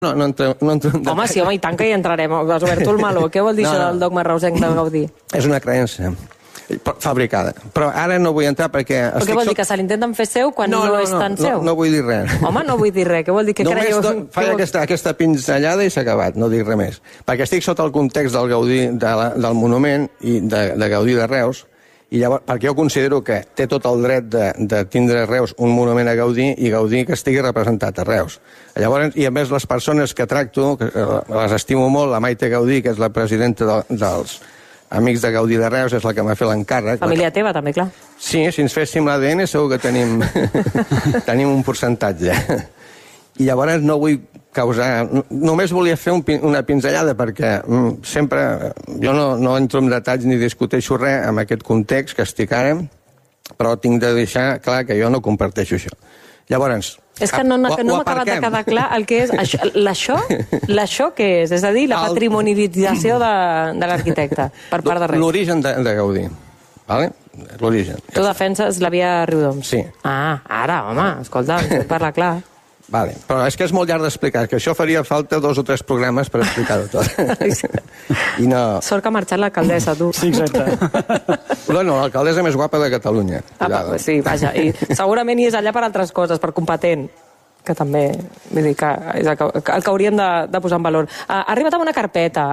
No entro en detall. Home, sí, home, i tant que hi entrarem. Has obert tu el meló. Què vol dir això del dogma reusenc del Gaudí? És una creença fabricada. Però ara no vull entrar perquè... Però què vol dir, que se l'intenten fer seu quan no és tan seu? No vull dir res. Home, no vull dir res. Què vol dir? Què creieu? Només faig aquesta pinzellada i s'ha acabat, no dic res més. Perquè estic sota el context del Gaudí, del monument i de Gaudí de Reus, i llavors, perquè jo considero que té tot el dret de tindre a Reus un monument a Gaudí i Gaudí que estigui representat a Reus. Llavors, i a més les persones que tracto, que les estimo molt, la Maite Gaudí, que és la presidenta dels Amics de Gaudí de Reus, és la que m'ha fet l'encàrrec. Família teva, també, clar. Sí, si ens féssim l'ADN segur que tenim un percentatge. I llavors no vull causar... Només volia fer una pinzellada perquè sempre... Jo no entro en detalls ni discuteixo res amb aquest context que estic ara, però tinc de deixar clar que jo no comparteixo això. Llavors... És que no m'ha acabat de quedar clar el que és... L'això què és? És a dir, la patrimonialització de l'arquitecte per part de Reus. L'origen de Gaudí. Vale? L'origen. Tu defenses la via Riudoms? Sí. Ah, ara, home, escolta, parla clar. Vale. Però és que és molt llarg d'explicar, que això faria falta 2 o 3 programes per explicar-ho tot. I no... Sort que ha marxat l'alcaldessa, tu. Sí, exacte. Bueno, l'alcaldessa més guapa de Catalunya. Sí, vaja. I segurament hi és allà per altres coses, per competent, que també, vull dir, que és el que hauríem de posar en valor. Ha arribat amb una carpeta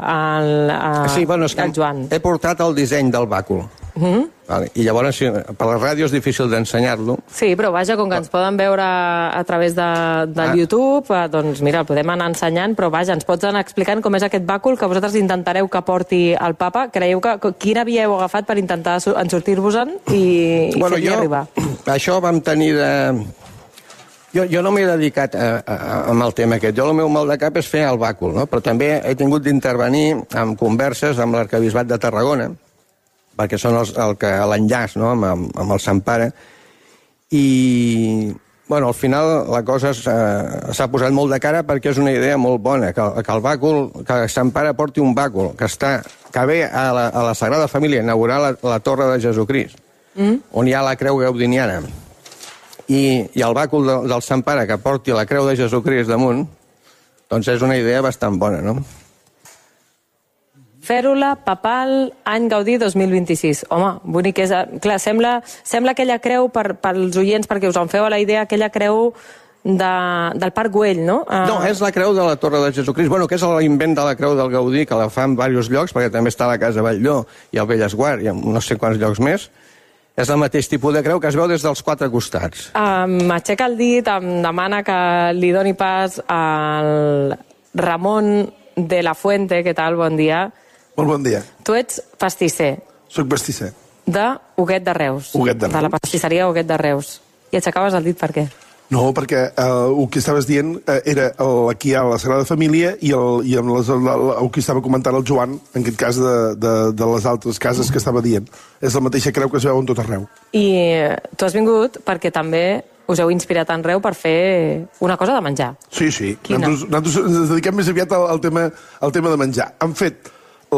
el Joan. He portat el disseny del bàcul. Vale. I llavors, per la ràdio és difícil d'ensenyar-lo. Sí, però vaja, com que ens poden veure a través del YouTube, doncs mira, el podem anar ensenyant, però vaja, ens pots anar explicant com és aquest bàcul que vosaltres intentareu que porti el papa. Creieu que quina via heu agafat per intentar sortir-vos-en i fer-hi arribar? Això vam tenir de... Jo no m'he dedicat amb el tema aquest. El meu mal de cap és fer el bàcul, no? Però també he tingut d'intervenir en converses amb l'Arquebisbat de Tarragona, perquè són l'enllaç, no?, amb el Sant Pare. I, bueno, al final la cosa s'ha posat molt de cara perquè és una idea molt bona, que el bàcul, que Sant Pare porti un bàcul, que ve a la Sagrada Família a inaugurar la Torre de Jesucrist, on hi ha la creu gaudiniana, i el bàcul del Sant Pare que porti la creu de Jesucrist damunt, doncs és una idea bastant bona, no? Fèrula papal, any Gaudí 2026. Home, bonic és... Clar, sembla aquella creu, pels oients, perquè us en feu a la idea, aquella creu del Parc Güell, no? No, és la creu de la Torre de Jesucrist, bueno, que és l'invent de la creu del Gaudí, que la fa en diversos llocs, perquè també està a la Casa Batlló i al Bellesguard i en no sé quants llocs més. És el mateix tipus de creu que es veu des dels 4 costats. M'aixeca el dit, em demana que li doni pas al Ramon de la Fuente. Què tal? Bon dia. Molt bon dia. Tu ets pastisser. Soc pastisser. De Huguet de Reus. Huguet de Reus. De la pastisseria Huguet de Reus. I aixecaves el dit per què? No, perquè el que estaves dient era aquí a la Sagrada Família i el que estava comentant el Joan, en aquest cas de les altres cases que estava dient. És la mateixa creu que es veu en tot arreu. I tu has vingut perquè també us heu inspirat en Reus per fer una cosa de menjar. Sí, sí. Quina? Nosaltres ens dediquem més aviat al tema de menjar. Han fet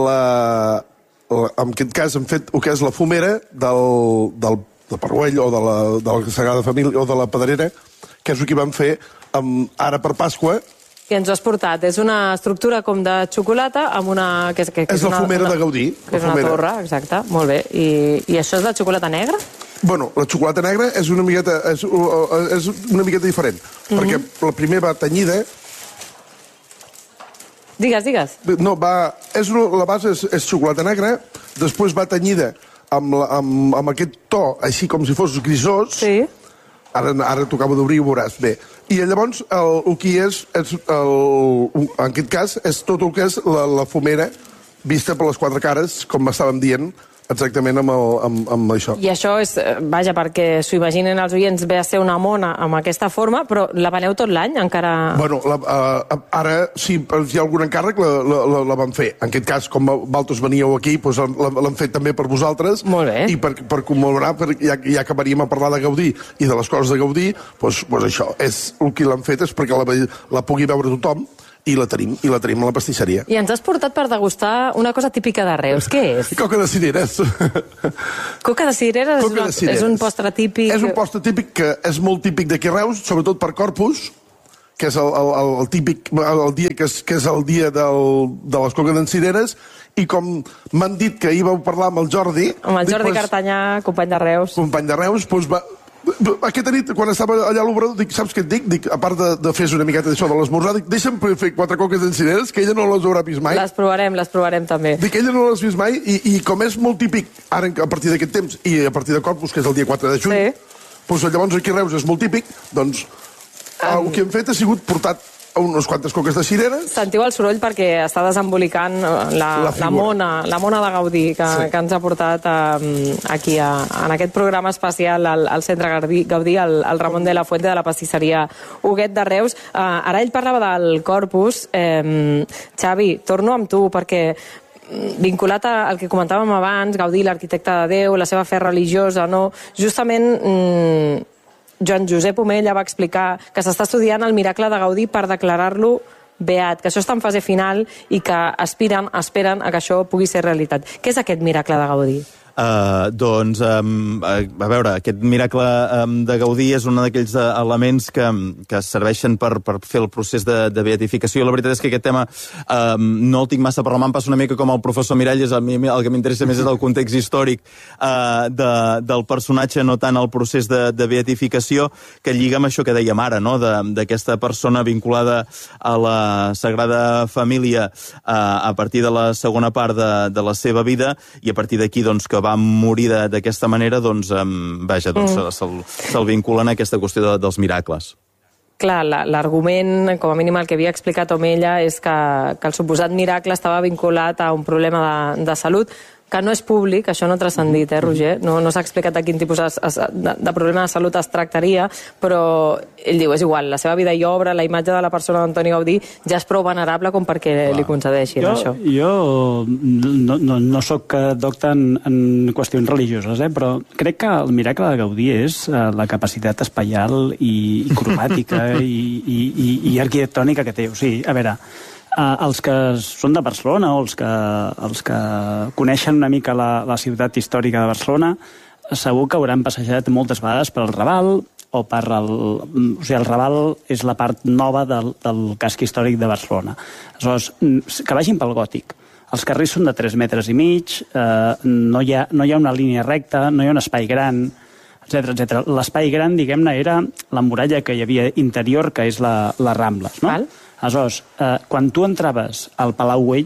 en aquest cas han fet el que és la fumera del Parruell o de la Sagrada Família o de la Pedrera, que és el que vam fer ara per Pasqua. Que ens ho has portat. És una estructura com de xocolata amb una... És la fumera de Gaudí. Que és una torre, exacte. Molt bé. I això és de xocolata negra? Bueno, la xocolata negra és una miqueta diferent, perquè la primera va tenyida. Digues. No, la base és xocolata negra, després va tenyida amb aquest to, així com si fos grisós. Sí. Ara t'acabo d'obrir i ho veuràs bé. I llavors el que és en aquest cas, és tot el que és la fumera vista per les 4 cares, com estàvem dient, exactament amb això. I això és, vaja, perquè s'ho imaginen els oients, ve a ser una mona amb aquesta forma, però la veneu tot l'any, encara... Bueno, ara, si hi ha algun encàrrec, la vam fer. En aquest cas, com vosaltres veníeu aquí, l'hem fet també per vosaltres. Molt bé. I per commemorar, ja que veníem a parlar de Gaudí i de les coses de Gaudí, doncs això, el que l'hem fet és perquè la pugui veure tothom, i la tenim a la pastisseria. I ens has portat per degustar una cosa típica de Reus. Què és? Coca de cireres. Coca de cireres és un postre típic... És un postre típic que és molt típic d'aquí a Reus, sobretot per Corpus, que és el típic, el dia que és el dia de les coques d'en Cireres, i com m'han dit que ahir vau parlar amb el Jordi... Amb el Jordi Cartanyà, company de Reus. Company de Reus, doncs va... Aquesta nit, quan estava allà a l'obrador, dic, saps què et dic? Dic, a part de fer una miqueta d'això de l'esmorzar, dic, deixa'm fer 4 coques d'en Cireres, que ella no les haurà vist mai. Les provarem també. Dic, ella no les ha vist mai, i com és molt típic, ara a partir d'aquest temps, i a partir de Corpus, que és el dia 4 de juny, doncs llavors aquí a Reus és molt típic, doncs el que hem fet ha sigut portat a unes quantes coques de cireres. Sentiu el soroll perquè està desembolicant la mona de Gaudí que ens ha portat aquí en aquest programa especial al Centre Gaudí, el Ramon de la Fuente de la pastisseria Huguet de Reus. Ara ell parlava del Corpus. Xavi, torno amb tu perquè vinculat al que comentàvem abans, Gaudí, l'arquitecte de Déu, la seva fe religiosa, no? Justament Joan Josep Omella va explicar que s'està estudiant el miracle de Gaudí per declarar-lo beat, que això està en fase final i que esperen a que això pugui ser realitat. Què és aquest miracle de Gaudí? Doncs, a veure, aquest miracle de Gaudí és un d'aquells elements que serveixen per fer el procés de beatificació. La veritat és que aquest tema no el tinc massa per la mà, em passa una mica com el professor Miralles. A mi el que m'interessa més és el context històric del personatge, no tant el procés de beatificació, que lliga amb això que dèiem ara, no? D'aquesta persona vinculada a la Sagrada Família a partir de la segona part de la seva vida, i a partir d'aquí, doncs, que va morir d'aquesta manera, doncs, vaja, se'l vinculen a aquesta qüestió dels miracles. Clar, l'argument, com a mínim el que havia explicat Omella, és que el suposat miracle estava vinculat a un problema de salut, que no és públic, això no ha transcendit, Roger? No s'ha explicat a quin tipus de problema de salut es tractaria, però ell diu, és igual, la seva vida i obra, la imatge de la persona d'Antoni Gaudí ja és prou venerable com perquè li concedeixin això. Jo no soc docte en qüestions religioses, però crec que el miracle de Gaudí és la capacitat espaial i cromàtica i arquitectònica que té. O sigui, a veure, els que són de Barcelona o els que coneixen una mica la ciutat històrica de Barcelona segur que hauran passejat moltes vegades per el Raval o per o sigui, el Raval és la part nova del casc històric de Barcelona. Aleshores, que vagin pel Gòtic. Els carrers són de 3 metres i mig, no hi ha una línia recta, no hi ha un espai gran, etc. L'espai gran, diguem-ne, era la muralla que hi havia interior, que és la Rambla, no? Aleshores, quan tu entraves al Palau Güell,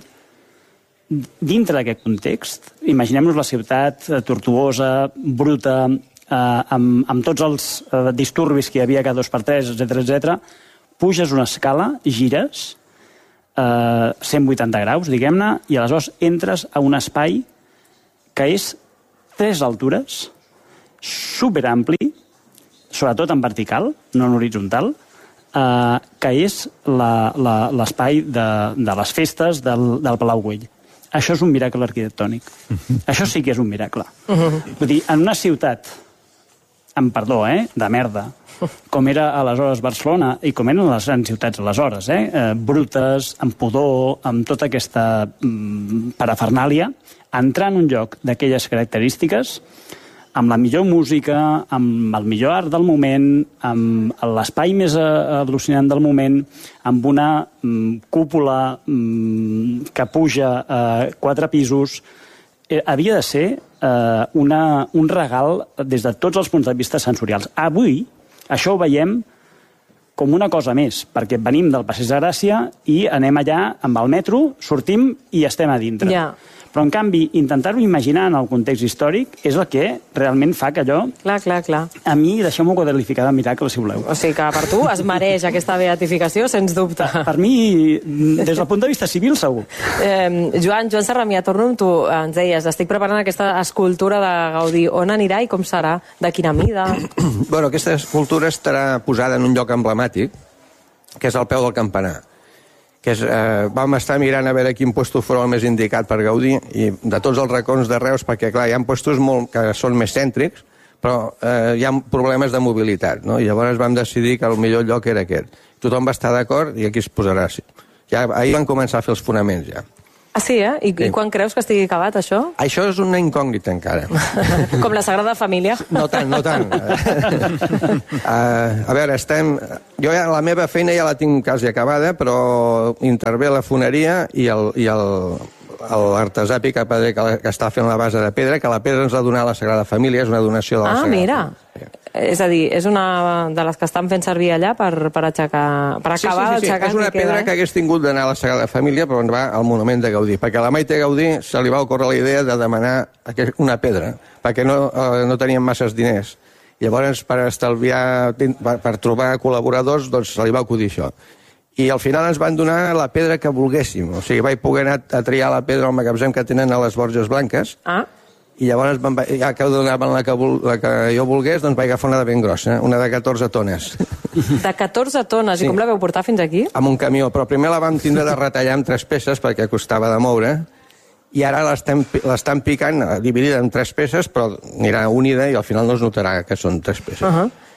dintre d'aquest context, imaginem-nos la ciutat tortuosa, bruta, amb tots els disturbis que hi havia cada 2x3, etc. Puges una escala, gires, 180 graus, diguem-ne, i aleshores entres a un espai que és 3 altures, superampli, sobretot en vertical, no en horitzontal, que és l'espai de les festes del Palau Güell. Això és un miracle arquitectònic. Això sí que és un miracle. Vull dir, en una ciutat, amb perdó, de merda, com era aleshores Barcelona i com eren les grans ciutats aleshores, brutes, amb pudor, amb tota aquesta parafernàlia, entrar en un lloc d'aquelles característiques amb la millor música, amb el millor art del moment, amb l'espai més al·lucinant del moment, amb una cúpula que puja a 4 pisos, havia de ser un regal des de tots els punts de vista sensorials. Avui, això ho veiem com una cosa més, perquè venim del Passeig de Gràcia i anem allà amb el metro, sortim i estem a dintre. Però, en canvi, intentar-ho imaginar en el context històric és el que realment fa que allò... Clar. A mi, deixeu-m'ho qualificar de miracle, si voleu. O sigui que per tu es mereix aquesta beatificació, sens dubte. Per mi, des del punt de vista civil, segur. Joan Serramià, torno amb tu. Ens deies, estic preparant aquesta escultura de Gaudí. On anirà i com serà? De quina mida? Bueno, aquesta escultura estarà posada en un lloc emblemàtic, que és al peu del campanar. Vam estar mirant a veure quin puesto fos el més indicat per Gaudí, i de tots els racons de Reus, perquè clar, hi ha puestos que són més cèntrics, però hi ha problemes de mobilitat, no? I llavors vam decidir que el millor lloc era aquest. Tothom va estar d'acord i aquí es posarà. Ahir van començar a fer els fonaments ja. Ah, sí, eh? I quan creus que estigui acabat, això? Això és una incògnita, encara. Com la Sagrada Família. No tant, no tant. A veure, jo ja la meva feina ja la tinc quasi acabada, però intervé la foneria i l'artesà picapadrer que està fent la base de pedra, que la pedra ens l'ha donat la Sagrada Família, és una donació de la Sagrada Família. És a dir, és una de les que estan fent servir allà per acabar d'aixecar. És una pedra que hagués tingut d'anar a la Sagrada Família, però ens va al Monument de Gaudí, perquè a la Maite Gaudí se li va ocórrer la idea de demanar una pedra, perquè no tenien masses diners. Llavors, per estalviar, per trobar col·laboradors, doncs se li va acudir això. I al final ens van donar la pedra que volguéssim. O sigui, vaig poder anar a triar la pedra al magatzem que tenen a les Borges Blanques, i llavors, ja que donaven la que jo volgués, doncs vaig agafar una de ben grossa, una de 14 tones. De 14 tones? I com la veu portar fins aquí? Amb un camió, però primer la vam tindre de retallar en 3 peces perquè costava de moure, i ara l'estan picant, dividida en 3 peces, però anirà unida i al final no es notarà que són 3 peces.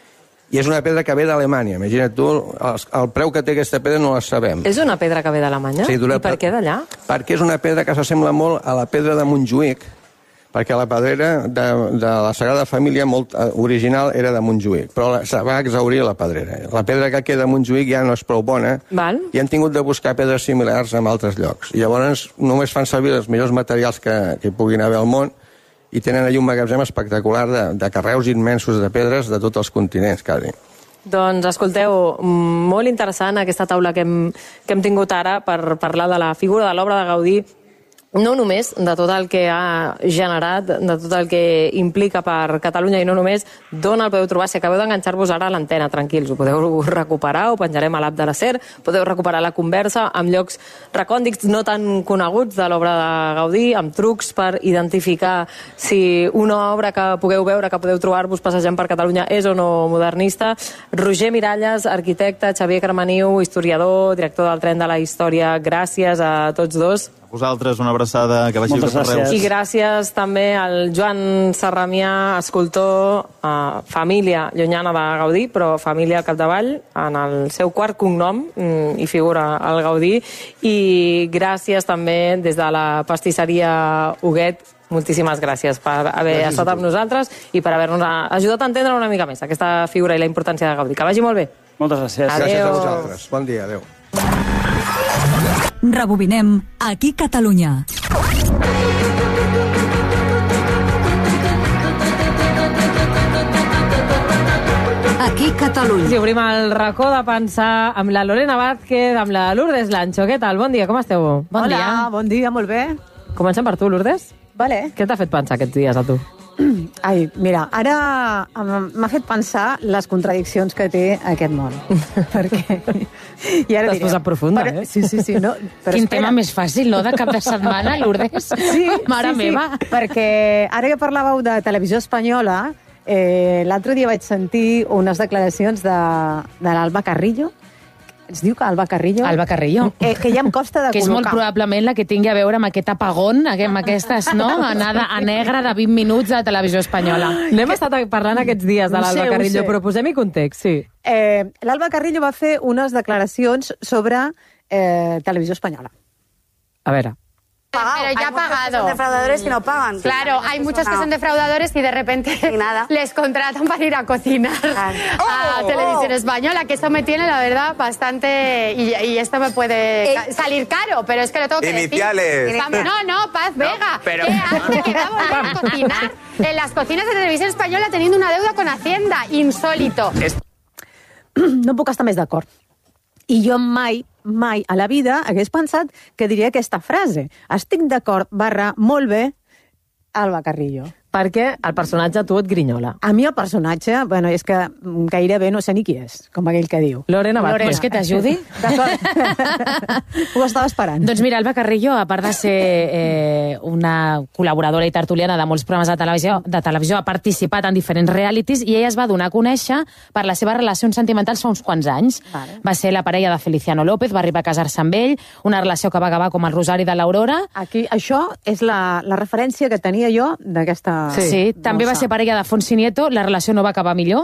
I és una pedra que ve d'Alemanya. Imagina't tu, el preu que té aquesta pedra no la sabem. És una pedra que ve d'Alemanya? I per què d'allà? Perquè és una pedra que s'assembla molt a la pedra de Montjuïc, perquè la pedrera de la Sagrada Família original era de Montjuïc, però se va exhaurir la pedrera. La pedra que queda a Montjuïc ja no és prou bona i han tingut de buscar pedres similars en altres llocs. I llavors només fan servir els millors materials que hi puguin haver al món i tenen allà un magatzem espectacular de carreus immensos de pedres de tots els continents, quasi. Doncs, escolteu, molt interessant aquesta taula que hem tingut ara per parlar de la figura de l'obra de Gaudí, no només de tot el que ha generat, de tot el que implica per Catalunya i no només, d'on el podeu trobar. Si acabeu d'enganxar-vos ara a l'antena, tranquils, ho podeu recuperar, ho penjarem a l'app de la SER, podeu recuperar la conversa amb llocs recòndits no tan coneguts de l'obra de Gaudí, amb trucs per identificar si una obra que pugueu veure, que podeu trobar-vos passejant per Catalunya és o no modernista. Roger Miralles, arquitecte, Xavier Carmaniu, historiador, director del Tren de la Història, gràcies a tots dos. A vosaltres una abraçada, que vagi bé per Reus. I gràcies també al Joan Serramià, escultor, família llunyana de Gaudí, però família al capdavall, en el seu quart cognom, hi figura el Gaudí. I gràcies també des de la pastisseria Huguet. Moltíssimes gràcies per haver estat amb nosaltres i per haver-nos ajudat a entendre una mica més aquesta figura i la importància de Gaudí. Que vagi molt bé. Moltes gràcies. Gràcies a vosaltres. Bon dia, adeu. Rebobinem aquí Catalunya. Aquí Catalunya. Si obrim el racó de pensar amb la Lorena Vázquez, amb la Lourdes Lancho. Què tal? Bon dia, com esteu? Hola, bon dia, molt bé. Comencem per tu, Lourdes. Vale. Què t'ha fet pensar aquests dies a tu? Ai, mira, ara m'ha fet pensar les contradiccions que té aquest món. Perquè... T'has posat profunda, eh? Sí. No, quin tema més fàcil, no?, de cap de setmana, Lourdes? Sí, Mare meva. Perquè ara que parlàveu de Televisió Espanyola, l'altre dia vaig sentir unes declaracions de l'Alba Carrillo. Es diu que Alba Carrillo? Alba Carrillo. Que ja em costa de col·locar. Que és molt probablement la que tingui a veure amb aquest apagón, amb aquestes, no?, anada a negre de 20 minuts de Televisió Espanyola. N'hem estat parlant aquests dies de l'Alba Carrillo, però posem-hi context, sí. L'Alba Carrillo va fer unes declaracions sobre Televisió Espanyola. A veure. Pero ya ha pagado. Hay defraudadores que no pagan. Claro, hay muchos que son defraudadores y de repente les contratan para ir a cocinar a Televisión Española, que esto me tiene, la verdad, bastante... Y esto me puede salir caro, pero es que lo tengo que Iniciales. decir. No, Paz Vega. Pero... ¿Qué hace que va a volver a cocinar en las cocinas de Televisión Española teniendo una deuda con Hacienda? Insólito. No puc estar més d'acord. I jo mai a la vida hagués pensat que diria aquesta frase. Estic d'acord, molt bé, Alba Carrillo. Perquè el personatge a tu et grinyola. A mi el personatge, bueno, és que gairebé no sé ni qui és, com aquell que diu. Lorena Vázquez. Vols que t'ajudi? Ho estava esperant. Doncs mira, Alba Carrillo, a part de ser una col·laboradora i tertuliana de molts programes de televisió, ha participat en diferents realities i ella es va donar a conèixer per les seves relacions sentimentals fa uns quants anys. Vale. Va ser la parella de Feliciano López, va arribar a casar-se amb ell, una relació que va acabar com el Rosari de l'Aurora. Aquí, això és la referència que tenia jo d'aquesta Sí, també va ser parella de Fonsi Nieto, la relació no va acabar millor.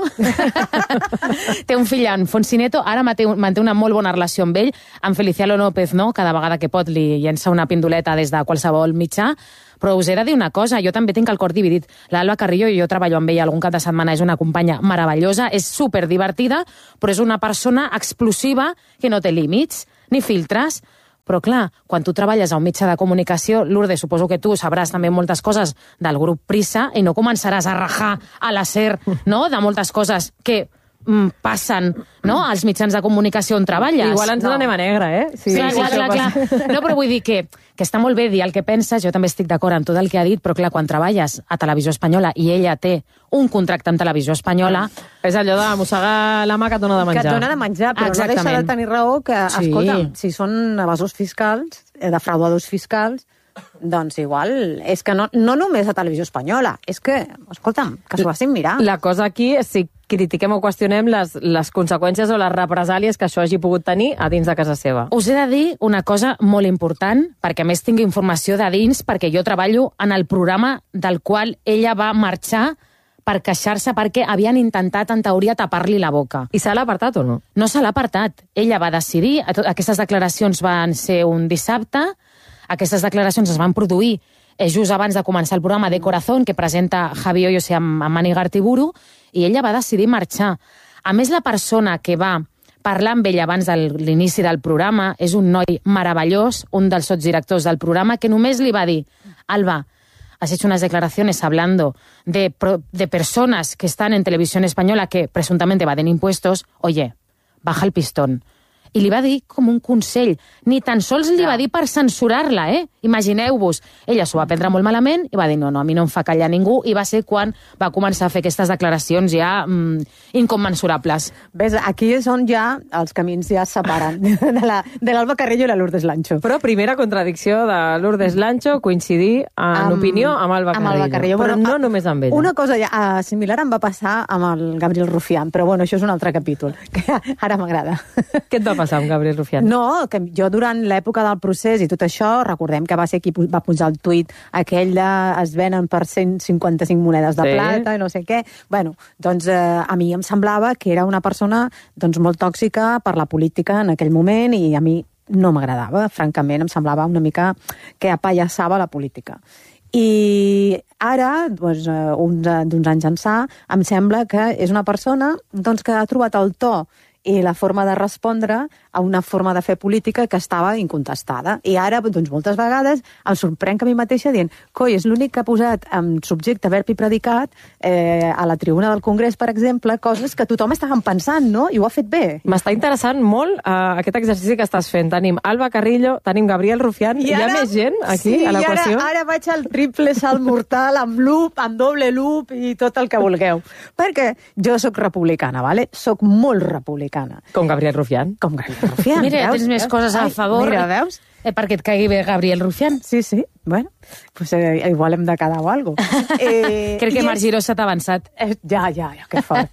Té un fill en Fonsi Nieto, ara manté una molt bona relació amb ell, amb Feliciano López, no? Cada vegada que pot li llença una pindoleta des de qualsevol mitjà, però us he de dir una cosa, jo també tinc el cor dividit. L'Alba Carrillo, jo treballo amb ella algun cap de setmana, és una companya meravellosa, és superdivertida, però és una persona explosiva que no té límits ni filtres. Però clar, quan tu treballes a un mitjà de comunicació, Lourdes, suposo que tu sabràs també moltes coses del grup Prisa i no començaràs a rajar a la SER, no?, de moltes coses que passen, no?, als mitjans de comunicació on treballes. Igual ens n'anem a negre, eh? Sí, clar. No, però vull dir que està molt bé dir el que penses, jo també estic d'acord amb tot el que ha dit, però clar, quan treballes a Televisió Espanyola i ella té un contracte amb Televisió Espanyola... És allò de mossegar la mà que et dona de menjar. Que et dona de menjar, però no deixa de tenir raó que, escolta, si són evasors fiscals, defraudadors fiscals, doncs igual, és que no només a Televisió Espanyola, és que, escolta'm, que s'ho facin mirar. La cosa aquí és si critiquem o qüestionem les conseqüències o les represàlies que això hagi pogut tenir a dins de casa seva. Us he de dir una cosa molt important, perquè a més tinc informació de dins, perquè jo treballo en el programa del qual ella va marxar per queixar-se perquè havien intentat, en teoria, tapar-li la boca. I se l'ha apartat o no? No se l'ha apartat. Ella va decidir, aquestes declaracions van ser un dissabte, aquestes declaracions es van produir just abans de començar el programa de Corazón, que presenta Javi Hoyos amb Mani Gartiburu, i ella va decidir marxar. A més, la persona que va parlar amb ella abans de l'inici del programa és un noi meravellós, un dels sotsdirectors del programa, que només li va dir: Alba, has hecho unas declaraciones hablando de personas que están en Televisión Española que presuntamente evaden impuestos, oye, baja el pistón. I li va dir com un consell. Ni tan sols li va dir per censurar-la, Imagineu-vos. Ella s'ho va prendre molt malament i va dir no, a mi no em fa callar ningú, i va ser quan va començar a fer aquestes declaracions ja incommensurables. Ves, aquí és on ja els camins ja es separen de l'Alba Carrillo i la Lourdes Lancho. Però primera contradicció de Lourdes Lancho, coincidir en opinió amb Alba Carrillo. Però no només amb ella. Una cosa similar em va passar amb el Gabriel Rufián, però bueno, això és un altre capítol, que ara m'agrada. Què et va passar amb Gabriel Rufián? No, que jo durant l'època del procés i tot això, recordem que va ser qui va pujar el tuit aquell de es venen per 155 monedes de plata i no sé què. Bueno, doncs a mi em semblava que era una persona doncs, molt tòxica per la política en aquell moment i a mi no m'agradava, francament, em semblava una mica que apallassava la política. I ara, doncs, d'uns anys ençà, em sembla que és una persona doncs, que ha trobat el to i la forma de respondre a una forma de fer política que estava incontestada. I ara, doncs, moltes vegades em sorprenc a mi mateixa dient coi, és l'únic que ha posat en subjecte, verb i predicat a la tribuna del Congrés, per exemple, coses que tothom estava pensant, no? I ho ha fet bé. M'està interessant molt aquest exercici que estàs fent. Tenim Alba Carrillo, tenim Gabriel Rufián, hi ha més gent aquí a l'equació? Sí, ara vaig al triple salt mortal, amb loop, amb doble loop i tot el que vulgueu. Perquè jo sóc republicana, ¿vale? Sóc molt republicana. Com Gabriel Rufián. Com Gabriel Rufián. Mira, tens més coses a favor. Mira, veus? Perquè et caigui bé Gabriel Rufián. Sí. Bueno, pues igual hem de quedar o algo. Crec que Marc Giró s'ha avançat. Ja, que fort.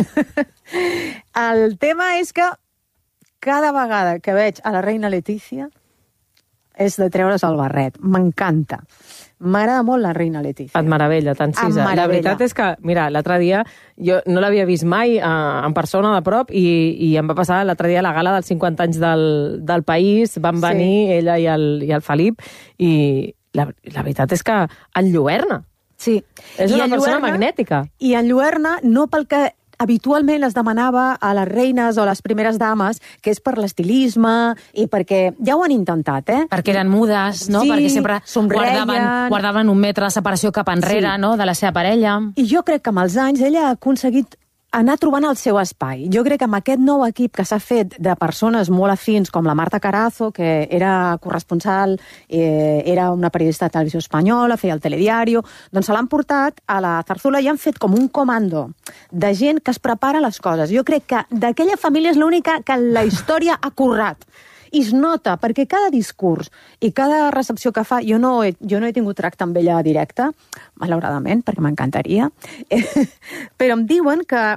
El tema és que cada vegada que veig a la reina Letícia és de treure's el barret. M'encanta. M'agrada molt la reina Letícia. Et meravella, t'encisa. La veritat és que, mira, l'altre dia jo no l'havia vist mai en persona de prop i em va passar l'altre dia a la gala dels 50 anys del País, van venir ella i el Felip i la veritat és que enlluerna. Sí. És una persona magnètica. I enlluerna no pel que habitualment es demanava a les reines o a les primeres dames, que és per l'estilisme i perquè ja ho han intentat, Perquè eren mudes, no? Sí, perquè sempre somreien. guardaven un metre de separació cap enrere, no?, de la seva parella. I jo crec que amb els anys ella ha aconseguit anar trobant el seu espai. Jo crec que amb aquest nou equip que s'ha fet de persones molt afins, com la Marta Carazo, que era corresponsal, era una periodista de Televisió Espanyola, feia el telediario, doncs se l'han portat a la Zarzuela i han fet com un comando de gent que es prepara les coses. Jo crec que d'aquella família és l'única que la història ha currat. I es nota, perquè cada discurs i cada recepció que fa... Jo no he tingut tracte amb ella directe, malauradament, perquè m'encantaria, però em diuen que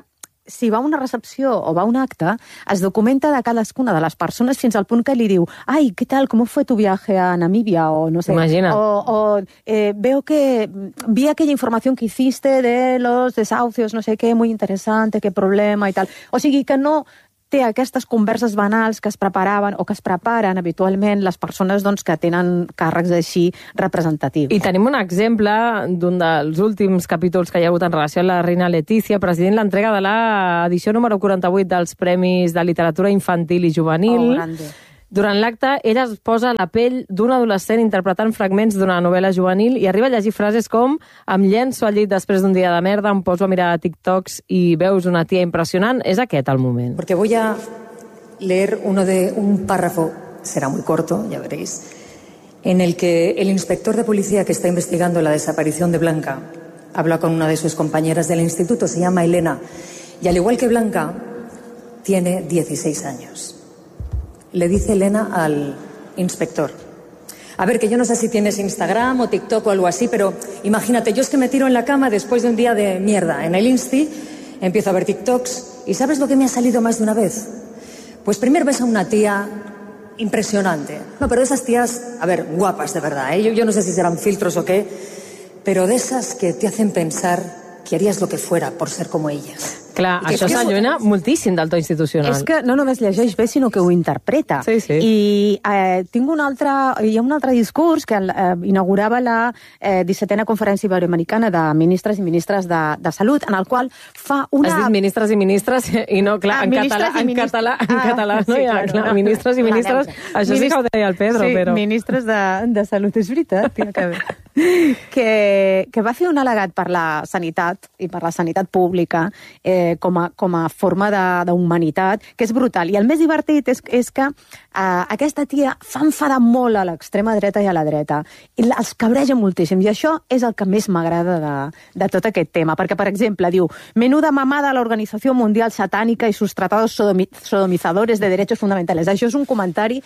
si va a una recepció o va a un acte, es documenta de cadascuna de les persones fins al punt que li diu «Ay, ¿qué tal? ¿Cómo fue tu viaje a Namibia?» o no sé. Imagina. Veo que vi aquella información que hiciste de los desahucios, no sé qué, muy interesante, qué problema y tal. O sigui que no té aquestes converses banals que es preparaven o que es preparen habitualment les persones doncs, que tenen càrrecs així representatius. I tenim un exemple d'un dels últims capítols que hi ha hagut en relació a la reina Letícia, presidint l'entrega de l'edició número 48 dels Premis de Literatura Infantil i Juvenil. Grande. Durant l'acte, ella es posa a la pell d'un adolescent interpretant fragments d'una novel·la juvenil i arriba a llegir frases com «Em llenço al llit després d'un dia de merda, em poso a mirar TikToks i veus una tia impressionant». És aquest el moment. Porque voy a leer un párrafo, será muy corto, ya veréis, en el que el inspector de policía que está investigando la desaparición de Blanca habla con una de sus compañeras del instituto, se llama Elena, y al igual que Blanca, tiene 16 años. Le dice Elena al inspector: a ver, que yo no sé si tienes Instagram o TikTok o algo así, pero imagínate, yo es que me tiro en la cama después de un día de mierda en el Insti, empiezo a ver TikToks, ¿y sabes lo que me ha salido más de una vez? Pues primero ves a una tía impresionante. No, pero de esas tías, a ver, guapas de verdad, ¿eh? Yo no sé si serán filtros o qué, pero de esas que te hacen pensar que haries lo que fuera por ser como ellas. Clar, això s'allunya moltíssim del to institucional. És que no només llegeix bé, sinó que ho interpreta. Sí, sí. I hi ha un altre discurs que inaugurava la 17a Conferència Iberoamericana de Ministres i Ministres de Salut, en el qual fa una... Has dit ministres i ministres i no, clar, en català no hi ha, clar, ministres i ministres, això sí que ho deia el Pedro, però... Sí, ministres de Salut, és veritat, que va fer un al·legat per la sanitat i per la sanitat pública com a forma d'humanitat, que és brutal. I el més divertit és que aquesta tia fa enfadar molt a l'extrema dreta i a la dreta. I els cabreja moltíssim. I això és el que més m'agrada de tot aquest tema. Perquè, per exemple, diu: menuda mamada la Organización Mundial Satánica y sus tratados sodomizadores de derechos fundamentales. Això és un comentari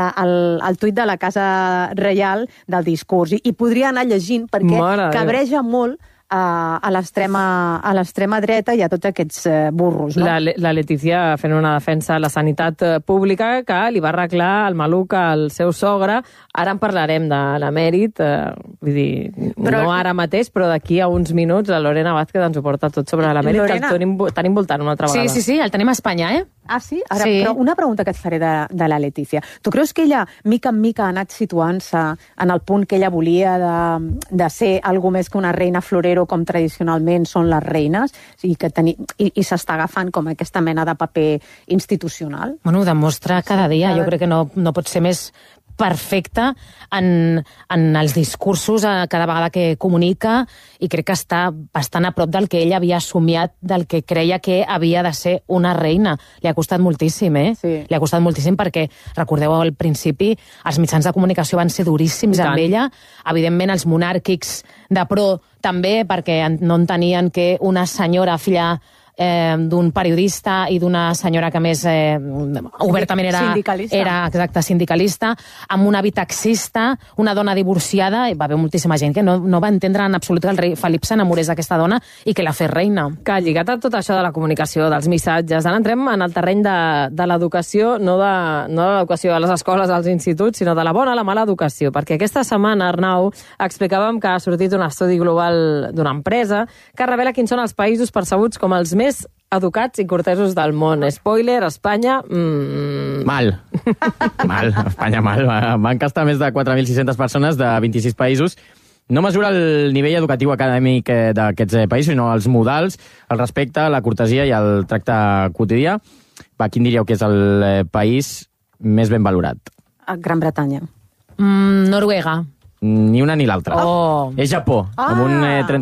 al tuit de la Casa Reial del discurs. I podria anar llegint perquè cabreja molt a l'extrema dreta i a tots aquests burros. No? La Letícia fent una defensa a la sanitat pública que li va arreglar el maluc al seu sogre. Ara en parlarem de l'emèrit, vull dir, no ara mateix, però d'aquí a uns minuts la Lorena Vázquez ens ho porta tot sobre l'emèrit, que el tenim voltant una altra vegada. Sí, el tenim a Espanya, eh? Ah, sí? Ara, sí. Però una pregunta que et faré de la Letícia. Tu creus que ella, mica en mica, ha anat situant-se en el punt que ella volia de ser algo més que una reina florero com tradicionalment són les reines i s'està agafant com aquesta mena de paper institucional? Bueno, ho demostra cada dia. Jo crec que no pot ser més perfecta en els discursos cada vegada que comunica, i crec que està bastant a prop del que ella havia somiat, del que creia que havia de ser una reina. Li ha costat moltíssim, eh? Sí. Li ha costat moltíssim perquè, recordeu, al principi els mitjans de comunicació van ser duríssims amb ella. Evidentment, els monàrquics de pro també, perquè no entenien que una senyora filla d'un periodista i d'una senyora que més obertament era sindicalista, amb un hàbit taxista, una dona divorciada, i va haver moltíssima gent que no va entendre en absolut que el rei Felip s'enamorés d'aquesta dona i que la fes reina. Que lligat a tot això de la comunicació, dels missatges, ara entrem en el terreny de l'educació, no de l'educació a les escoles, als instituts, sinó de la bona a la mala educació, perquè aquesta setmana, Arnau, explicàvem que ha sortit un estudi global d'una empresa que revela quins són els països percebuts com els més educats i cortesos del món. Spoiler, Espanya... Mal. Espanya mal. Va encastar més de 4.600 persones de 26 països. No mesura el nivell educatiu acadèmic d'aquests països, sinó els modals, el respecte, la cortesia i el tracte quotidià. Quin diríeu que és el país més ben valorat? Gran Bretanya. Noruega. Ni una ni l'altra. És Japó, amb un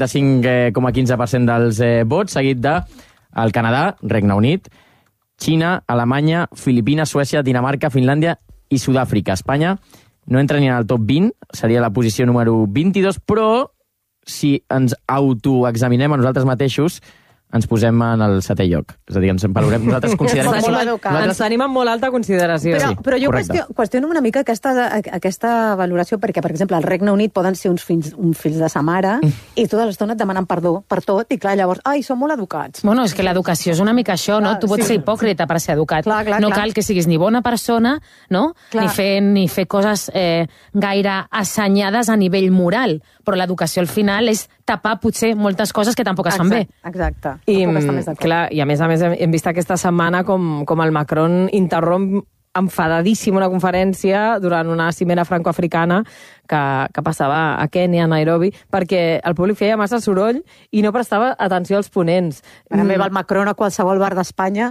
35,15% dels vots, seguit de el Canadà, Regne Unit, Xina, Alemanya, Filipines, Suècia, Dinamarca, Finlàndia i Sud-àfrica. Espanya no entra ni en el top 20, seria la posició número 22, però si ens autoexaminem a nosaltres mateixos, ens posem en el 7è lloc. És a dir, ens valorem, nosaltres considerem... Ens tenim amb molt alta consideració. Però jo qüestiono una mica aquesta valoració, perquè, per exemple, al Regne Unit poden ser uns fills de sa mare i tota l'estona et demanen perdó per tot, i clar, llavors, són molt educats. Bueno, és que l'educació és una mica això, no? Tu pots ser hipòcrita per ser educat. No cal que siguis ni bona persona, no? Ni fer coses gaire assenyades a nivell moral, però l'educació al final és tapar potser moltes coses que tampoc es fan bé. Exacte. I a més hem vist aquesta setmana com el Macron interromp enfadadíssim una conferència durant una cimera francoafricana que passava a Kènia, a Nairobi, perquè el públic feia massa soroll i no prestava atenció als ponents. A mi va el Macron a qualsevol bar d'Espanya.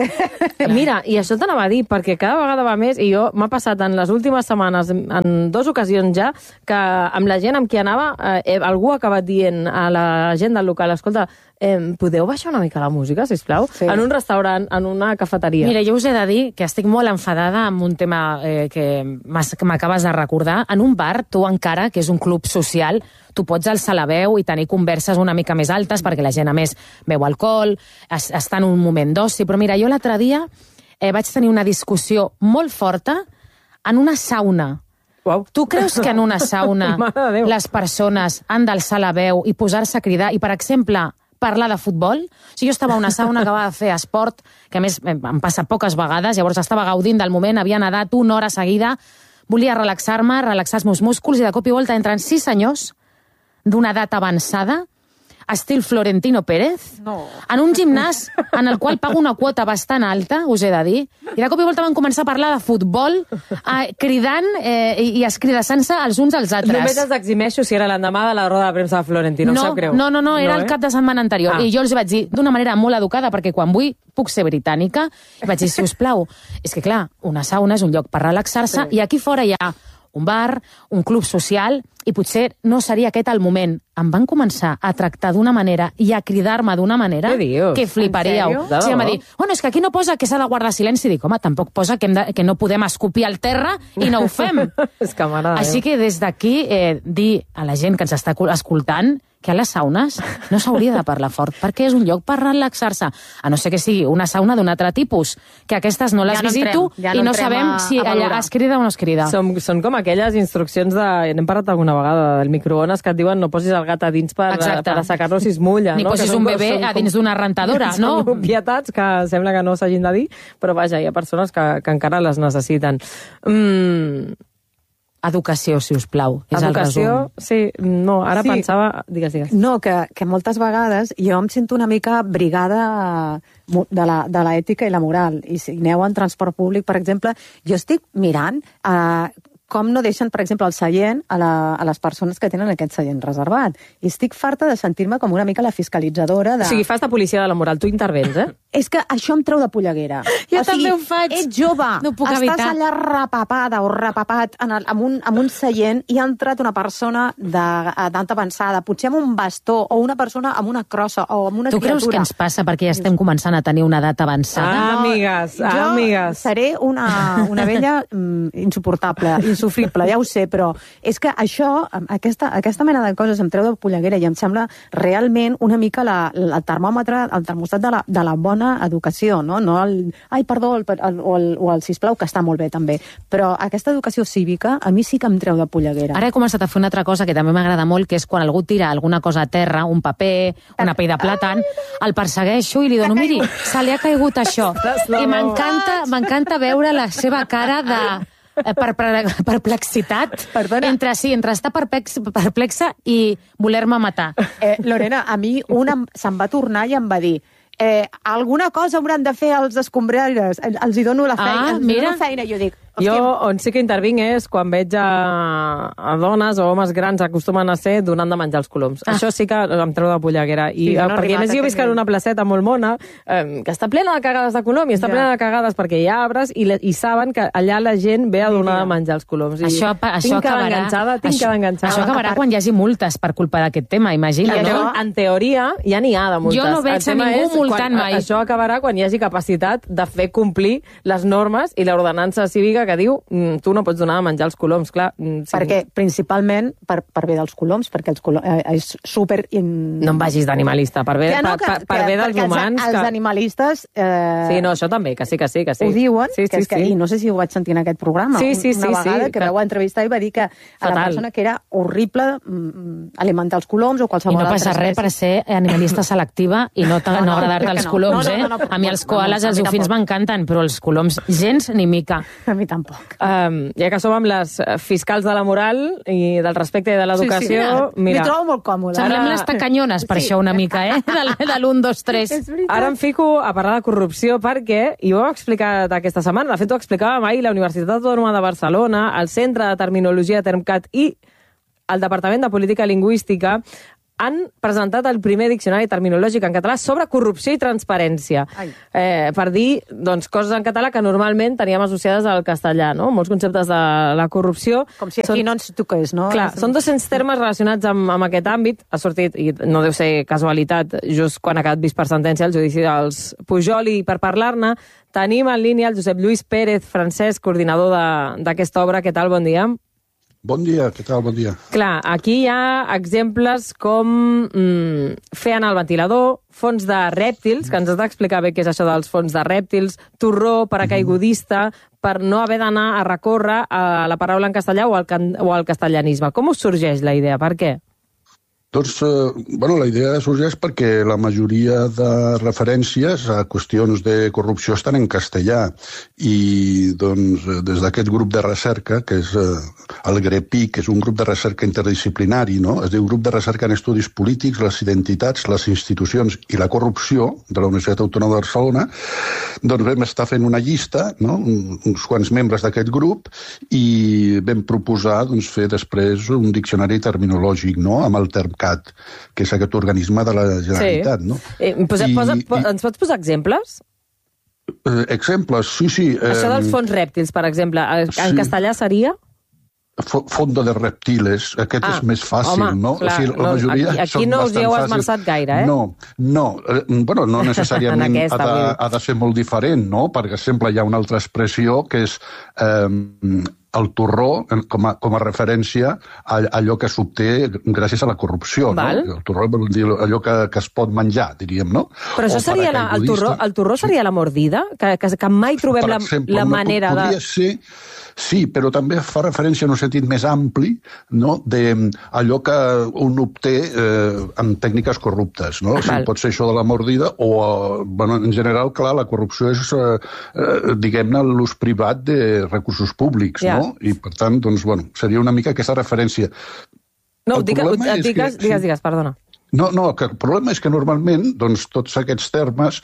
Mira, i això t'anava a dir, perquè cada vegada va més, i jo m'ha passat en les últimes setmanes, en 2 ocasions ja, que amb la gent amb qui anava, algú ha acabat dient a la gent del local, escolta, podeu baixar una mica la música, sisplau? Sí. En un restaurant, en una cafeteria. Mira, jo us he de dir que estic molt enfadada amb un tema que m'acabes de recordar. En un bar, tu encara, que és un club social, tu pots alçar la veu i tenir converses una mica més altes, perquè la gent, a més, beu alcohol, està en un moment d'oci. Però mira, jo l'altre dia vaig tenir una discussió molt forta en una sauna. Uau. Tu creus que en una sauna les persones han d'alçar la veu i posar-se a cridar i, per exemple, parlar de futbol? O sigui, jo estava a una sauna que va fer esport, que a més em passa poques vegades, llavors estava gaudint del moment, havia nedat 1 hora seguida, volia relaxar-me, relaxar els meus músculs, i de cop i volta entren 6 senyors d'una edat avançada, estil Florentino Pérez, en un gimnàs en el qual pago una quota bastant alta, us he de dir, i de cop i volta van començar a parlar de futbol, cridant i escridassant-se els uns als altres. Només els eximeixo si era l'endemà de la roda de premsa de Florentino, em sap greu. No, era el cap de setmana anterior. I jo els vaig dir d'una manera molt educada, perquè quan vull puc ser britànica, i vaig dir, si us plau, és que clar, una sauna és un lloc per relaxar-se, i aquí fora hi ha un bar, un club social, i potser no seria aquest el moment. Em van començar a tractar d'una manera i a cridar-me d'una manera que fliparíeu. Sí, em va dir, bueno, és que aquí no posa que s'ha de guardar silenci. Dic, home, tampoc posa que no podem escopir al terra i no ho fem. És que m'agrada. Així que des d'aquí dir a la gent que ens està escoltant que a les saunes no s'hauria de parlar fort, perquè és un lloc per relaxar-se. A no ser que sigui una sauna d'un altre tipus, que aquestes no les visito i no sabem si allà es crida o no es crida. Són com aquelles instruccions n'hem parlat alguna vegada, del microones, que et diuen no posis el gat a dins per assecar-lo si es mulla. Ni posis un bebè a dins d'una rentadora, no? Són obvietats que sembla que no s'hagin de dir, però vaja, hi ha persones que encara les necessiten. Educació, si us plau, és educació, el resum. Sí, no, ara pensava... Digues. No, que moltes vegades jo em sento una mica brigada de l'ètica i la moral. I si aneu en transport públic, per exemple, jo estic mirant com no deixen, per exemple, el seient a les persones que tenen aquest seient reservat. I estic farta de sentir-me com una mica la fiscalitzadora de... O sigui, fas de policia de la moral, tu intervens, És que això em treu de polleguera. Jo també ho faig. Ets jove, no puc evitar. Estàs allà repapada o repapat amb un seient i ha entrat una persona d'edat avançada, potser amb un bastó, o una persona amb una crossa, o amb una criatura. Tu creus que ens passa perquè ja estem començant a tenir una edat avançada? Amigues. Jo seré una vella insuportable, insufrible, ja ho sé, però és que això, aquesta mena de coses em treu de polleguera i em sembla realment una mica el termòmetre, el termostat de la bona educació, no el ai, perdó, o el sisplau, que està molt bé també, però aquesta educació cívica a mi sí que em treu de polleguera. Ara he començat a fer una altra cosa que també m'agrada molt, que és quan algú tira alguna cosa a terra, un paper, una pell de plàtan, el persegueixo i li dono, miri, se li ha caigut això. I m'encanta veure la seva cara de perplexitat entre estar perplexa i voler-me matar. Lorena, a mi una se'm va tornar i em va dir alguna cosa hauran de fer els escombraires, els hi dono la feina, i jo dic... Jo on sí que intervinc és quan veig a dones o homes grans acostumen a ser donant de menjar els coloms. Això sí que em treu de polleguera. Perquè a més jo visc en una placeta molt mona que està plena de cagades de colom i està plena de cagades perquè hi ha arbres i saben que allà la gent ve a donar de menjar els coloms. Això acabarà quan hi hagi multes per culpa d'aquest tema, imagina't. En teoria ja n'hi ha de multes. Jo no veig a ningú multant mai. Això acabarà quan hi hagi capacitat de fer complir les normes i l'ordenança cívica científica que diu tu no pots donar de menjar als coloms, clar. Perquè, principalment, per bé dels coloms, perquè els coloms és super... No em vagis d'animalista, per bé dels humans... Els animalistes... Sí, no, això també, que sí. Ho diuen, i no sé si ho vaig sentir en aquest programa, una vegada que vau entrevistar i va dir que a la persona que era horrible alimentar els coloms o qualsevol altra espècie. I no passa res per ser animalista selectiva i no agradar-te els coloms, eh? A mi els koalas i els dofins m'encanten, però els coloms gens ni mica. A mi tampoc. Ja que som amb les fiscals de la moral i del respecte i de l'educació... M'hi trobo molt còmode. Semblem les tacanyones per això una mica, eh? De l'1, 2, 3. Ara em fico a parlar de corrupció perquè, i ho heu explicat aquesta setmana, de fet ho explicàvem ahir la Universitat Autònoma de Barcelona, el Centre de Terminologia Termcat i el Departament de Política Lingüística han presentat el primer diccionari terminològic en català sobre corrupció i transparència. Per dir coses en català que normalment teníem associades al castellà, no? Molts conceptes de la corrupció. Com si aquí no ens toqués, no? Clar, són 200 termes relacionats amb aquest àmbit. Ha sortit, i no deu ser casualitat, just quan ha quedat vist per sentència el judici dels Pujol, i per parlar-ne tenim en línia el Josep Lluís Pérez Francesc, coordinador d'aquesta obra. Què tal? Bon dia. Bon dia, què tal? Bon dia. Clar, aquí hi ha exemples com fer anar el ventilador, fons de rèptils, que ens has d'explicar bé què és això dels fons de rèptils, torró, paracaigudista, per no haver d'anar a recórrer a la paraula en castellà o al castellanisme. Com us sorgeix la idea? Per què? Doncs, la idea sorgeix perquè la majoria de referències a qüestions de corrupció estan en castellà i doncs, des d'aquest grup de recerca, que és el GREPI, que és un grup de recerca interdisciplinari, no? Es diu Grup de Recerca en Estudis Polítics, les Identitats, les Institucions i la Corrupció de la Universitat Autònoma de Barcelona, doncs vam estar fent una llista, no? Uns quants membres d'aquest grup, i vam proposar fer després un diccionari terminològic, no? Amb el Termcat, que és aquest organisme de la Generalitat. No? Ens pots posar exemples? Exemples, sí. Això dels fons rèptils, per exemple, en castellà seria? Fondo de reptiles, aquest és més fàcil, no? Clar, la majoria aquí no us hi heu esmerçat gaire, eh? No necessàriament ha de ser molt diferent, no? Per exemple, hi ha una altra expressió que és el torró com a referència a allò que s'obté gràcies a la corrupció. No? El torró vol dir allò que es pot menjar, diríem, no? Però això seria el torró seria la mordida? Que mai trobem la manera de... Podria ser... Sí, però també fa referència en un sentit més ampli, no? D'allò que un obté amb tècniques corruptes. No? Pot ser això de la mordida o, en general, clar, la corrupció és, diguem-ne, l'ús privat de recursos públics, no? I, per tant, doncs, seria una mica aquesta referència. No, digues, perdona. No, que el problema és que normalment tots aquests termes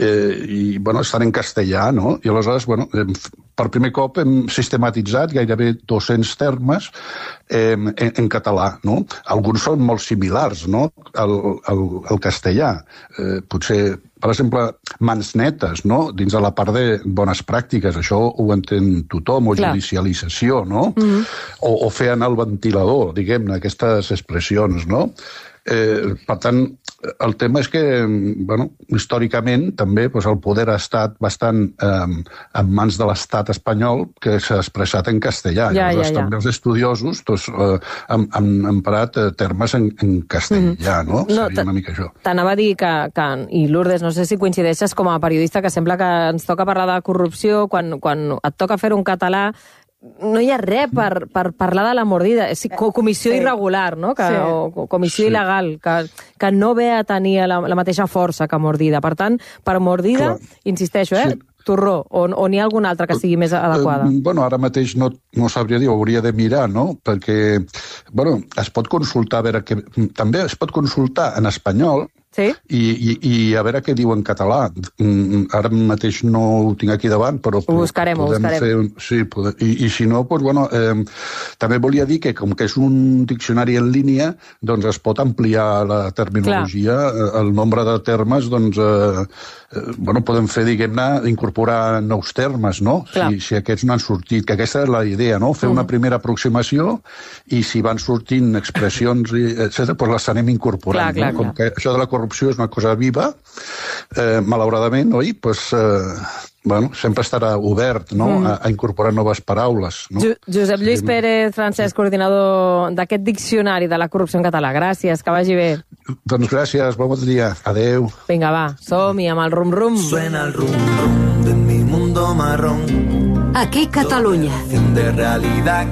estan en castellà, no? I aleshores, per primer cop hem sistematitzat gairebé 200 termes en català, no? Alguns són molt similars, no?, al castellà. Potser, per exemple, mans netes, no?, dins de la part de bones pràctiques, això ho entén tothom, o judicialització, no? O fer anar el ventilador, diguem-ne, aquestes expressions, no? Per tant, el tema és que, històricament, també el poder ha estat bastant en mans de l'estat espanyol, que s'ha expressat en castellà. Llavors, també els estudiosos han emprat termes en castellà, no? Seria una mica això. T'anava a dir que, i Lourdes, no sé si coincideixes com a periodista, que sembla que ens toca parlar de corrupció, quan et toca fer un català, no hi ha res per parlar de la mordida. És comissió irregular, no? O comissió il·legal, que no ve a tenir la mateixa força que mordida. Per tant, per mordida, insisteixo, torró, o n'hi ha alguna altra que sigui més adequada? Ara mateix no sabria dir, ho hauria de mirar, no? Perquè, es pot consultar, a veure, també es pot consultar en espanyol, i a veure què diu en català. Ara mateix no ho tinc aquí davant, però ho buscarem. Sí, i si no, també volia dir que com que és un diccionari en línia, doncs es pot ampliar la terminologia, el nombre de termes, doncs podem fer, diguem-ne, incorporar nous termes, no? Si aquests no han sortit, que aquesta és la idea, no? Fer una primera aproximació i si van sortint expressions, etc., doncs les anem incorporant. Com que això de la corrupció és una cosa viva, malauradament, oi? sempre estarà obert, no?, a incorporar noves paraules. No? Josep Lluís Pérez, Francesc, coordinador d'aquest diccionari de la corrupció en català. Gràcies, que vagi bé. Doncs gràcies, bon dia. Adeu. Vinga, va, som-hi amb el rum-rum. Suena el rum-rum de mi mundo marrón. Aquí Catalunya. De realidad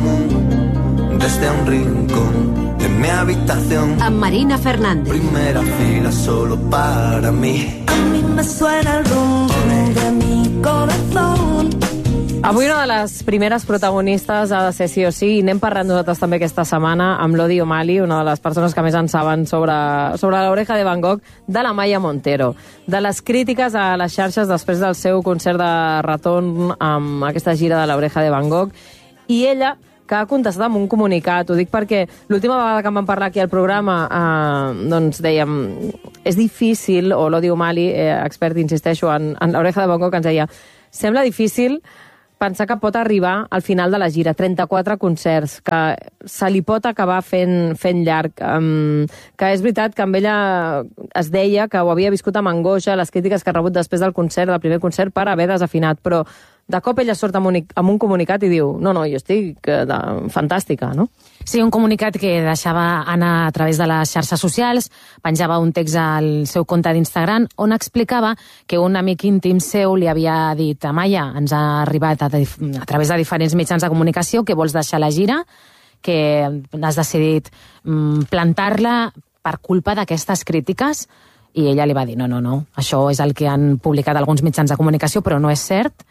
común desde un rincón de mi habitación. Amb Marina Fernández. Primera fila solo para mí. A mí me suena el rum de mi corazón. Avui una de les primeres protagonistes ha de ser sí o sí, i anem parlant nosaltres també aquesta setmana amb l'Odi O'Malley, una de les persones que més en saben sobre l'Oreja de Van Gogh, de la Maya Montero, de les crítiques a les xarxes després del seu concert de retorn amb aquesta gira de l'Oreja de Van Gogh, i ella que ha contestat amb un comunicat. Ho dic perquè l'última vegada que em van parlar aquí al programa doncs dèiem, és difícil, o l'Odi O'Malley, expert, insisteixo, en l'Oreja de Van Gogh, ens deia, sembla difícil pensar que pot arribar al final de la gira, 34 concerts, que se li pot acabar fent llarg, que és veritat que amb ella es deia que ho havia viscut amb angoixa, les crítiques que ha rebut després del concert, del primer concert, per haver desafinat, però de cop ella surt amb un comunicat i diu, no, jo estic fantàstica, no? Sí, un comunicat que deixava anar a través de les xarxes socials, penjava un text al seu compte d'Instagram on explicava que un amic íntim seu li havia dit, Amaya, ens ha arribat a través de diferents mitjans de comunicació que vols deixar la gira, que has decidit plantar-la per culpa d'aquestes crítiques, i ella li va dir, no, això és el que han publicat alguns mitjans de comunicació, però no és cert,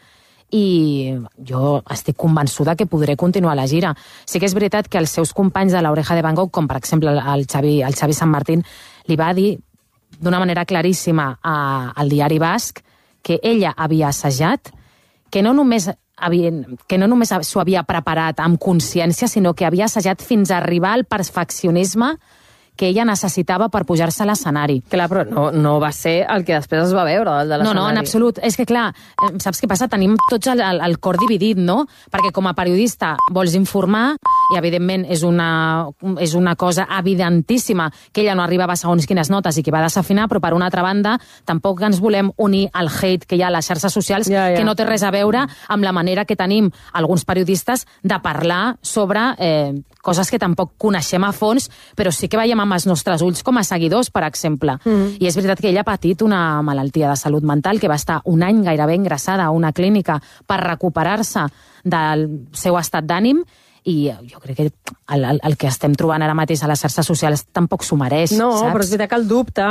i jo estic convençuda que podré continuar la gira. Sí que és veritat que els seus companys de l'Oreja de Van Gogh, com per exemple el Xavi Sant Martín, li va dir d'una manera claríssima al diari basc que ella havia assajat, que no només s'ho havia preparat amb consciència, sinó que havia assajat fins a arribar al perfeccionisme que ella necessitava per pujar-se a l'escenari. Clar, però no va ser el que després es va veure, el de l'escenari. No, en absolut. És que, clar, saps què passa? Tenim tots el cor dividit, no? Perquè com a periodista vols informar, i evidentment és una cosa evidentíssima que ella no arribava a segons quines notes i que va desafinar, però per una altra banda tampoc ens volem unir al hate que hi ha a les xarxes socials, que no té res a veure amb la manera que tenim alguns periodistes de parlar sobre coses que tampoc coneixem a fons, però sí que veiem amb els nostres ulls com a seguidors, per exemple. I és veritat que ella ha patit una malaltia de salut mental, que va estar un any gairebé ingressada a una clínica per recuperar-se del seu estat d'ànim, i jo crec que el que estem trobant ara mateix a les xarxes socials tampoc s'ho mereix, no, saps? Però és veritat que el dubte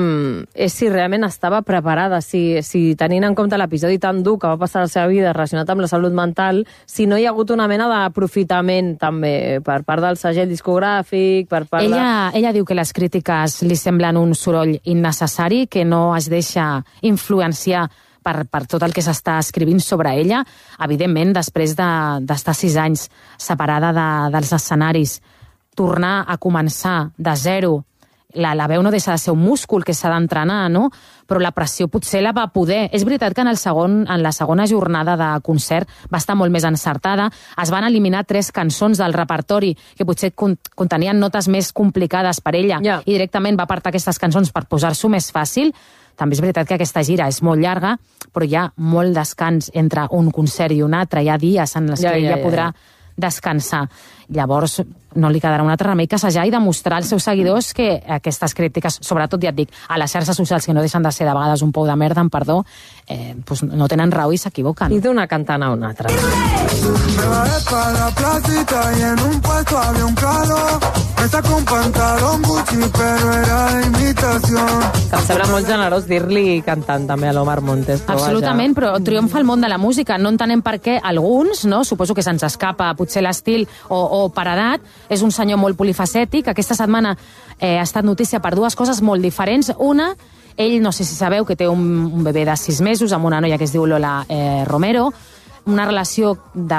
és si realment estava preparada, si tenint en compte l'episodi tan dur que va passar a la seva vida relacionat amb la salut mental, si no hi ha hagut una mena d'aprofitament també per part del segell discogràfic, per part Ella diu que les crítiques li semblen un soroll innecessari, que no es deixa influenciar per tot el que s'està escrivint sobre ella. Evidentment, després d'estar 6 anys separada dels escenaris, tornar a començar de zero, la veu no deixa de ser un múscul que s'ha d'entrenar, no? Però la pressió potser la va poder. És veritat que en la segona jornada de concert va estar molt més encertada. Es van eliminar 3 cançons del repertori que potser contenien notes més complicades per ella, i directament va apartar aquestes cançons per posar-s'ho més fàcil. També és veritat que aquesta gira és molt llarga, però hi ha molt descans entre un concert i un altre. Hi ha dies en els que ella podrà descansar. Llavors no li quedarà un altre remei que assajar i demostrar als seus seguidors que aquestes crítiques, sobretot, ja et dic, a les xarxes socials, que no deixen de ser de vegades un pou de merda, amb perdó, pues no tenen raó i s'equivoquen. I d'una cantant a una altra. Me bajé pa' la placita y en un puesto había un claro. Está con pantalón Gucci, pero era de imitación. Que em sembla molt generós dir-li cantant també a l'Omar Montes. Absolutament, però triomfa el món de la música. No entenem per què alguns, no, suposo que se'ns escapa potser l'estil o per edat, és un senyor molt polifacètic. Aquesta setmana ha estat notícia per 2 coses molt diferents. Una, ell, no sé si sabeu, que té un bebè de 6 mesos amb una noia que es diu Lola Romero, una relació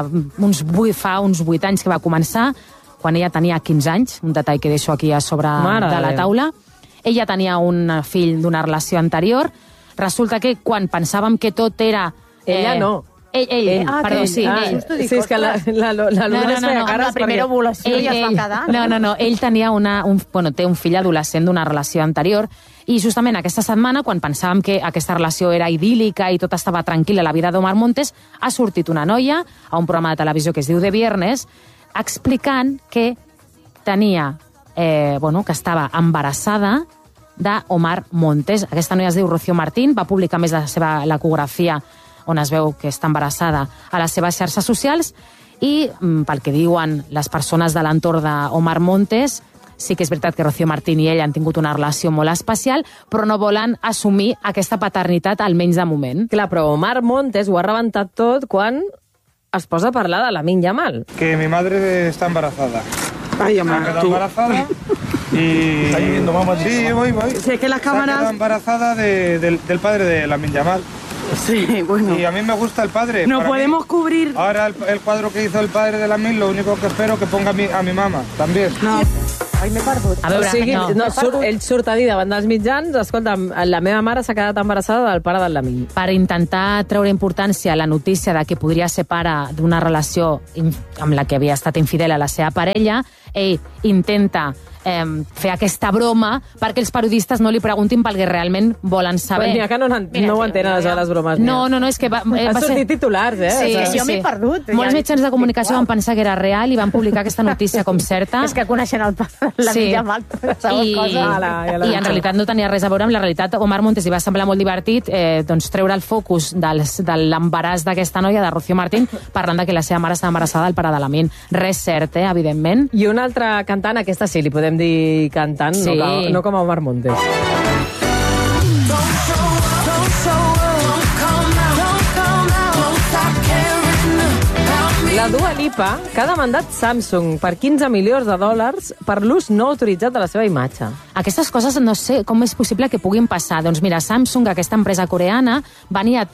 fa uns 8 anys que va començar, quan ella tenia 15 anys, un detall que deixo aquí a sobre de la taula. Ella tenia un fill d'una relació anterior. Resulta que quan pensàvem que tot era... Ella no. Perdó, sí. Sí, és que la Lourdes feia cares. La primera ovulació ja es va quedar. No. Ell tenia té un fill adolescent d'una relació anterior i justament aquesta setmana, quan pensàvem que aquesta relació era idíl·lica i tot estava tranquil a la vida d'Omar Montes, ha sortit una noia a un programa de televisió que es diu De Viernes explicant que tenia, que estava embarassada d'Omar Montes. Aquesta noia es diu Rocío Martín, va publicar més la seva ecografia on es veu que està embarassada a les seves xarxes socials i, pel que diuen les persones de l'entorn d'Omar Montes, sí que és veritat que Rocío Martín i ell han tingut una relació molt especial, però no volen assumir aquesta paternitat, almenys de moment. Clar, però Omar Montes ho ha rebentat tot quan es posa a parlar de Lamine Yamal. Que mi madre está embarazada. Ay, mamá, está embarazada y... ¿Está viviendo, mamá? Sí, voy. Sí, que las cámaras... Está embarazada del padre de Lamine Yamal. Sí, bueno. Y a mí me gusta el padre. No podemos cubrir... Ahora el cuadro que hizo el padre de Lamine, lo único que espero que ponga a mi mamá, también. No. Ai, m'he perdut. A veure, ell surt a dir davant dels mitjans, escolta'm, la meva mare s'ha quedat embarassada del pare del Lamine. Per intentar treure importància a la notícia de que podria ser pare d'una relació amb la que havia estat infidel a la seva parella, ell intenta fer aquesta broma perquè els periodistes no li preguntin pel que realment volen saber. Però n'hi ha que no ho entenen, les bromes. No, és que va sortir titulars, Sí. Jo m'he perdut. Molts mitjans de comunicació van pensar que era real i van publicar aquesta notícia com certa. És que coneixen el pare de Lamine Yamal. I en realitat no tenia res a veure amb la realitat. Omar Montes li va semblar molt divertit treure el focus de l'embaràs d'aquesta noia, de Rocío Martín, parlant de que la seva mare estava embarassada del pare de Lamine. Res cert, evidentment. I una altra cantant, aquesta sí, li podem dir cantant, sí. no com a Omar Montes. La Dua Lipa, que ha demandat Samsung per $15 milions per l'ús no autoritzat de la seva imatge. Aquestes coses no sé com és possible que puguin passar. Doncs mira, Samsung, aquesta empresa coreana, venia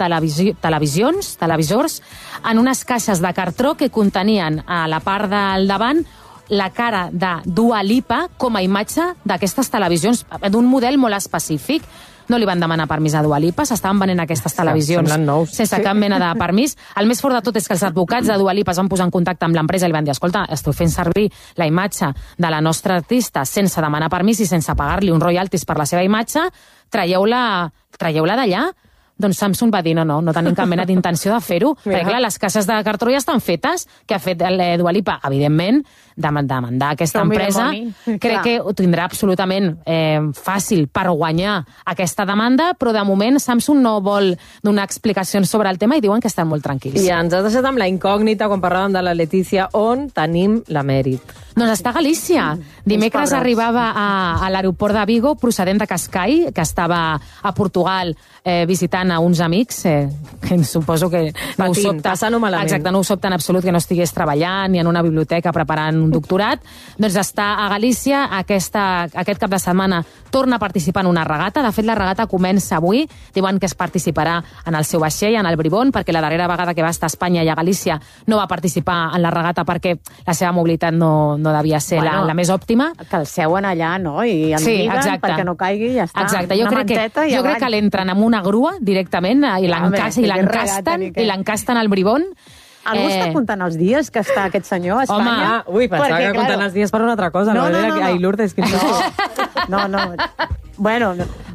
televisors en unes caixes de cartró que contenien a la part del davant la cara de Dua Lipa com a imatge d'aquestes televisions d'un model molt específic. No li van demanar permís a Dua Lipa, s'estaven venent aquestes televisions sense cap mena de permís. El més fort de tot és que els advocats de Dua Lipa es van posar en contacte amb l'empresa i li van dir, escolta, esteu fent servir la imatge de la nostra artista sense demanar permís i sense pagar-li un royalties per la seva imatge, traieu-la d'allà. Doncs Samsung va dir, no tenim cap mena d'intenció de fer-ho. Perquè, clar, les caixes de cartró ja estan fetes, que ha fet Dua Lipa, evidentment, demandar aquesta empresa. Crec que ho tindrà absolutament fàcil per guanyar aquesta demanda, però de moment Samsung no vol donar explicacions sobre el tema i diuen que estan molt tranquils. I ens has deixat amb la incògnita quan parlàvem de la Letícia, on tenim l'emèrit. Doncs està a Galícia. Dimecres arribava a l'aeroport de Vigo, procedent de Cascai, que estava a Portugal visitant a uns amics, que suposo que no ho sobta. Passant-ho malament. Exacte, no ho sobta en absolut que no estigués treballant ni en una biblioteca preparant un doctorat. Doncs està a Galícia, aquest cap de setmana torna a participar en una regata. De fet, la regata comença avui. Diuen que es participarà en el seu vaixell, en el Bribón, perquè la darrera vegada que va estar a Espanya i a Galícia no va participar en la regata perquè la seva mobilitat no devia ser la més òptima. Que el seuen allà, no? I en diguen perquè no caigui i ja està. Exacte, jo crec que l'entren amb una grua directament i l'encasten al Bribón. Algú està comptant els dies que està aquest senyor a Espanya? Home, pensava que comptant els dies per una altra cosa. No. Ai, Lourdes, que no. Bueno,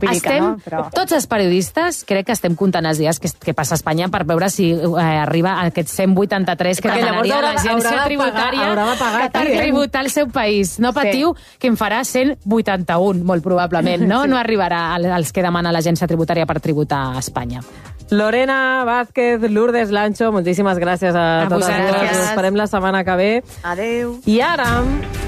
tots els periodistes crec que estem comptant els dies que passa a Espanya per veure si arriba a aquest 183 que demanaria l'agència tributària per tributar al seu país. No patiu, que en farà 181, molt probablement. No arribarà als que demana l'agència tributària per tributar a Espanya. Lorena Vázquez, Lourdes Lancho, moltíssimes gràcies a totes dues. Ens esperem la setmana que ve. Adéu. I ara,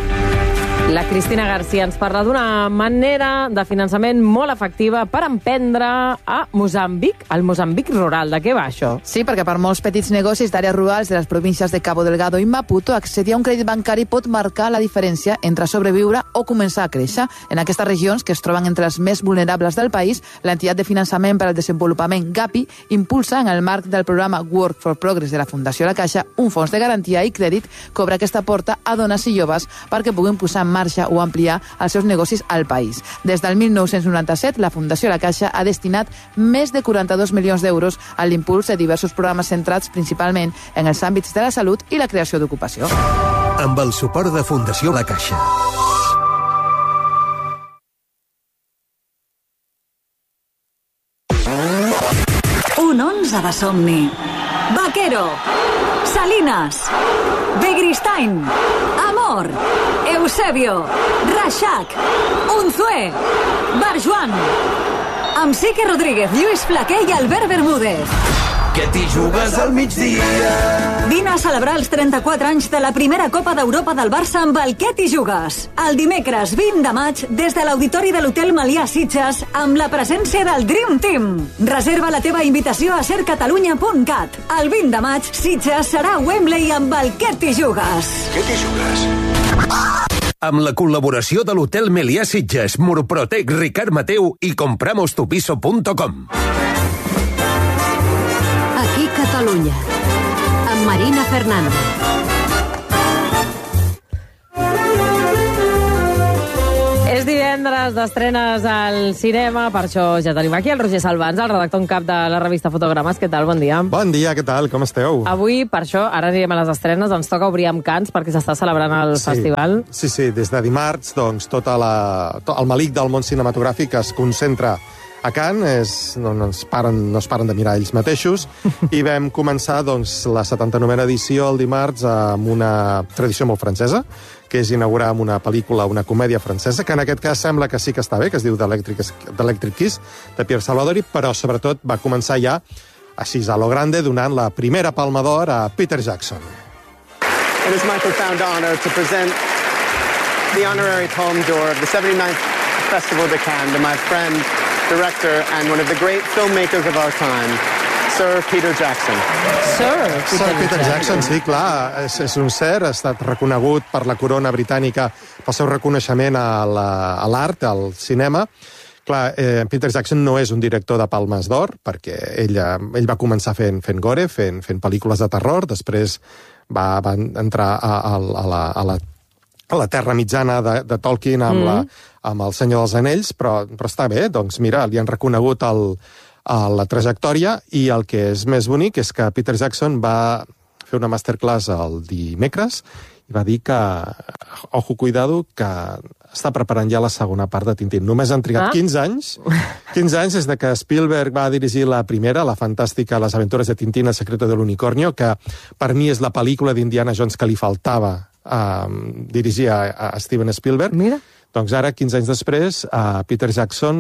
la Cristina García ens parla d'una manera de finançament molt efectiva per emprendre a Moçambic, al Moçambic rural. De què va això? Sí, perquè per molts petits negocis d'àrees rurals de les províncies de Cabo Delgado i Maputo, accedir a un crèdit bancari pot marcar la diferència entre sobreviure o començar a créixer. En aquestes regions, que es troben entre les més vulnerables del país, l'entitat de finançament per al desenvolupament GAPI impulsa, en el marc del programa Work for Progress de la Fundació La Caixa, un fons de garantia i crèdit que obre aquesta porta a dones i joves perquè puguin posar en marxa o ampliar els seus negocis al país. Des del 1997, la Fundació La Caixa ha destinat més de 42 milions d'euros a l'impuls de diversos programes centrats principalment en els àmbits de la salut i la creació d'ocupació. Amb el suport de Fundació La Caixa. Un 11 de somni. Vaquero. Salinas. Begristain. Amor. Eusebio. Reixac. Unzué. Barjuan. Amb Sique Rodríguez, Lluís Flaquer i Albert Bermúdez. Que t'hi jugues al migdia. Vine a celebrar els 34 anys de la primera Copa d'Europa del Barça amb el Què t'hi jugues. El dimecres 20 de maig, des de l'auditori de l'Hotel Melià Sitges, amb la presència del Dream Team. Reserva la teva invitació a sercatalunya.cat. El 20 de maig, Sitges serà a Wembley amb el Què t'hi jugues. Què t'hi jugues? Amb la col·laboració de l'Hotel Melià Sitges, Murprotec, Ricard Mateu i compramostupiso.com. Aquí Catalunya, amb Marina Fernández. És divendres d'estrenes al cinema, per això ja tenim aquí el Roger Salvans, el redactor en cap de la revista Fotogrames. Què tal? Bon dia. Bon dia, què tal? Com esteu? Avui, per això, ara anirem a les estrenes, ens toca obrir amb Cants perquè s'està celebrant el festival. Sí, des de dimarts, doncs, tot el malic del món cinematogràfic es concentra a Cannes, no es paren de mirar ells mateixos, i vam començar doncs, la 79a edició el dimarts amb una tradició molt francesa, que és inaugurar amb una pel·lícula, una comèdia francesa, que en aquest cas sembla que sí que està bé, que es diu The Electric Kiss, de Pierre Salvadori, però sobretot va començar ja, així a lo grande, donant la primera Palma d'Or a Peter Jackson. It is my profound honor to present the honorary Palme d'Or of the 79th Festival de Cannes to my friend, director, and one of the great filmmakers of our time, Sir Peter Jackson. Sir Peter Jackson, sí, clar, és un cert, ha estat reconegut per la corona britànica pel seu reconeixement a l'art, al cinema. Clar, Peter Jackson no és un director de Palmes d'Or, perquè ell va començar fent gore, fent pel·lícules de terror, després va entrar a la Terra Mitjana de Tolkien amb el Senyor dels Anells, però està bé, doncs mira, li han reconegut la trajectòria, i el que és més bonic és que Peter Jackson va fer una masterclass el dimecres i va dir que, ojo, cuidado, que està preparant ja la segona part de Tintín. Només han trigat 15 anys. 15 anys des que Spielberg va dirigir la primera, la fantàstica Las aventures de Tintín, El secreto del unicornio, que per mi és la pel·lícula d'Indiana Jones que li faltava dirigir a Steven Spielberg. Mira. Doncs ara, 15 anys després, Peter Jackson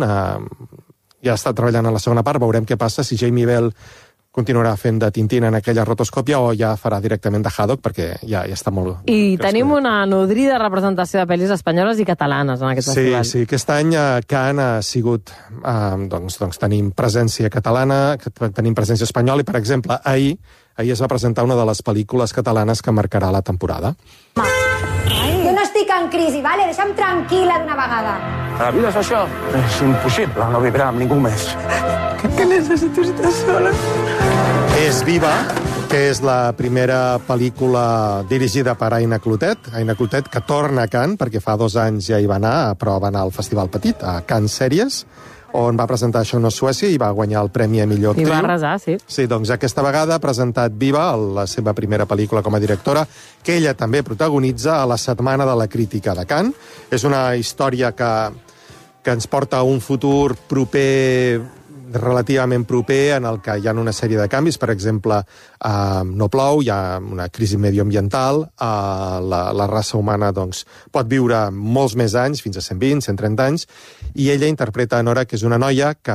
ja està treballant en la segona part. Veurem què passa, si Jamie Bell continuarà fent de Tintín en aquella rotoscòpia o ja farà directament de Haddock, perquè ja està molt... I tenim una nodrida representació de pel·lis espanyoles i catalanes en aquest festival. Sí, aquest any Cannes ha sigut... doncs tenim presència catalana, tenim presència espanyola, i, per exemple, ahir es va presentar una de les pel·lícules catalanes que marcarà la temporada. Jo no estic en crisi, vale? Deixa'm tranquil·la d'una vegada. A la vida és això. És impossible no viure amb ningú més. Que necessito estar sola. És Viva, que és la primera pel·lícula dirigida per Aina Clotet. Aina Clotet, que torna a Cannes, perquè fa 2 anys ja hi va anar, però va anar al Festival Petit, a Cannes Sèries, on va presentar Això no és Suècia i va guanyar el Premi a Millor Actriu. I va arrasar, sí. Sí, doncs aquesta vegada ha presentat Viva, la seva primera pel·lícula com a directora, que ella també protagonitza a la Setmana de la Crítica de Cannes. És una història que ens porta a un futur proper, relativament proper, en el que hi ha una sèrie de canvis. Per exemple, no plou, hi ha una crisi medioambiental, la raça humana doncs, pot viure molts més anys, fins a 120, 130 anys, i ella interpreta a Nora, que és una noia que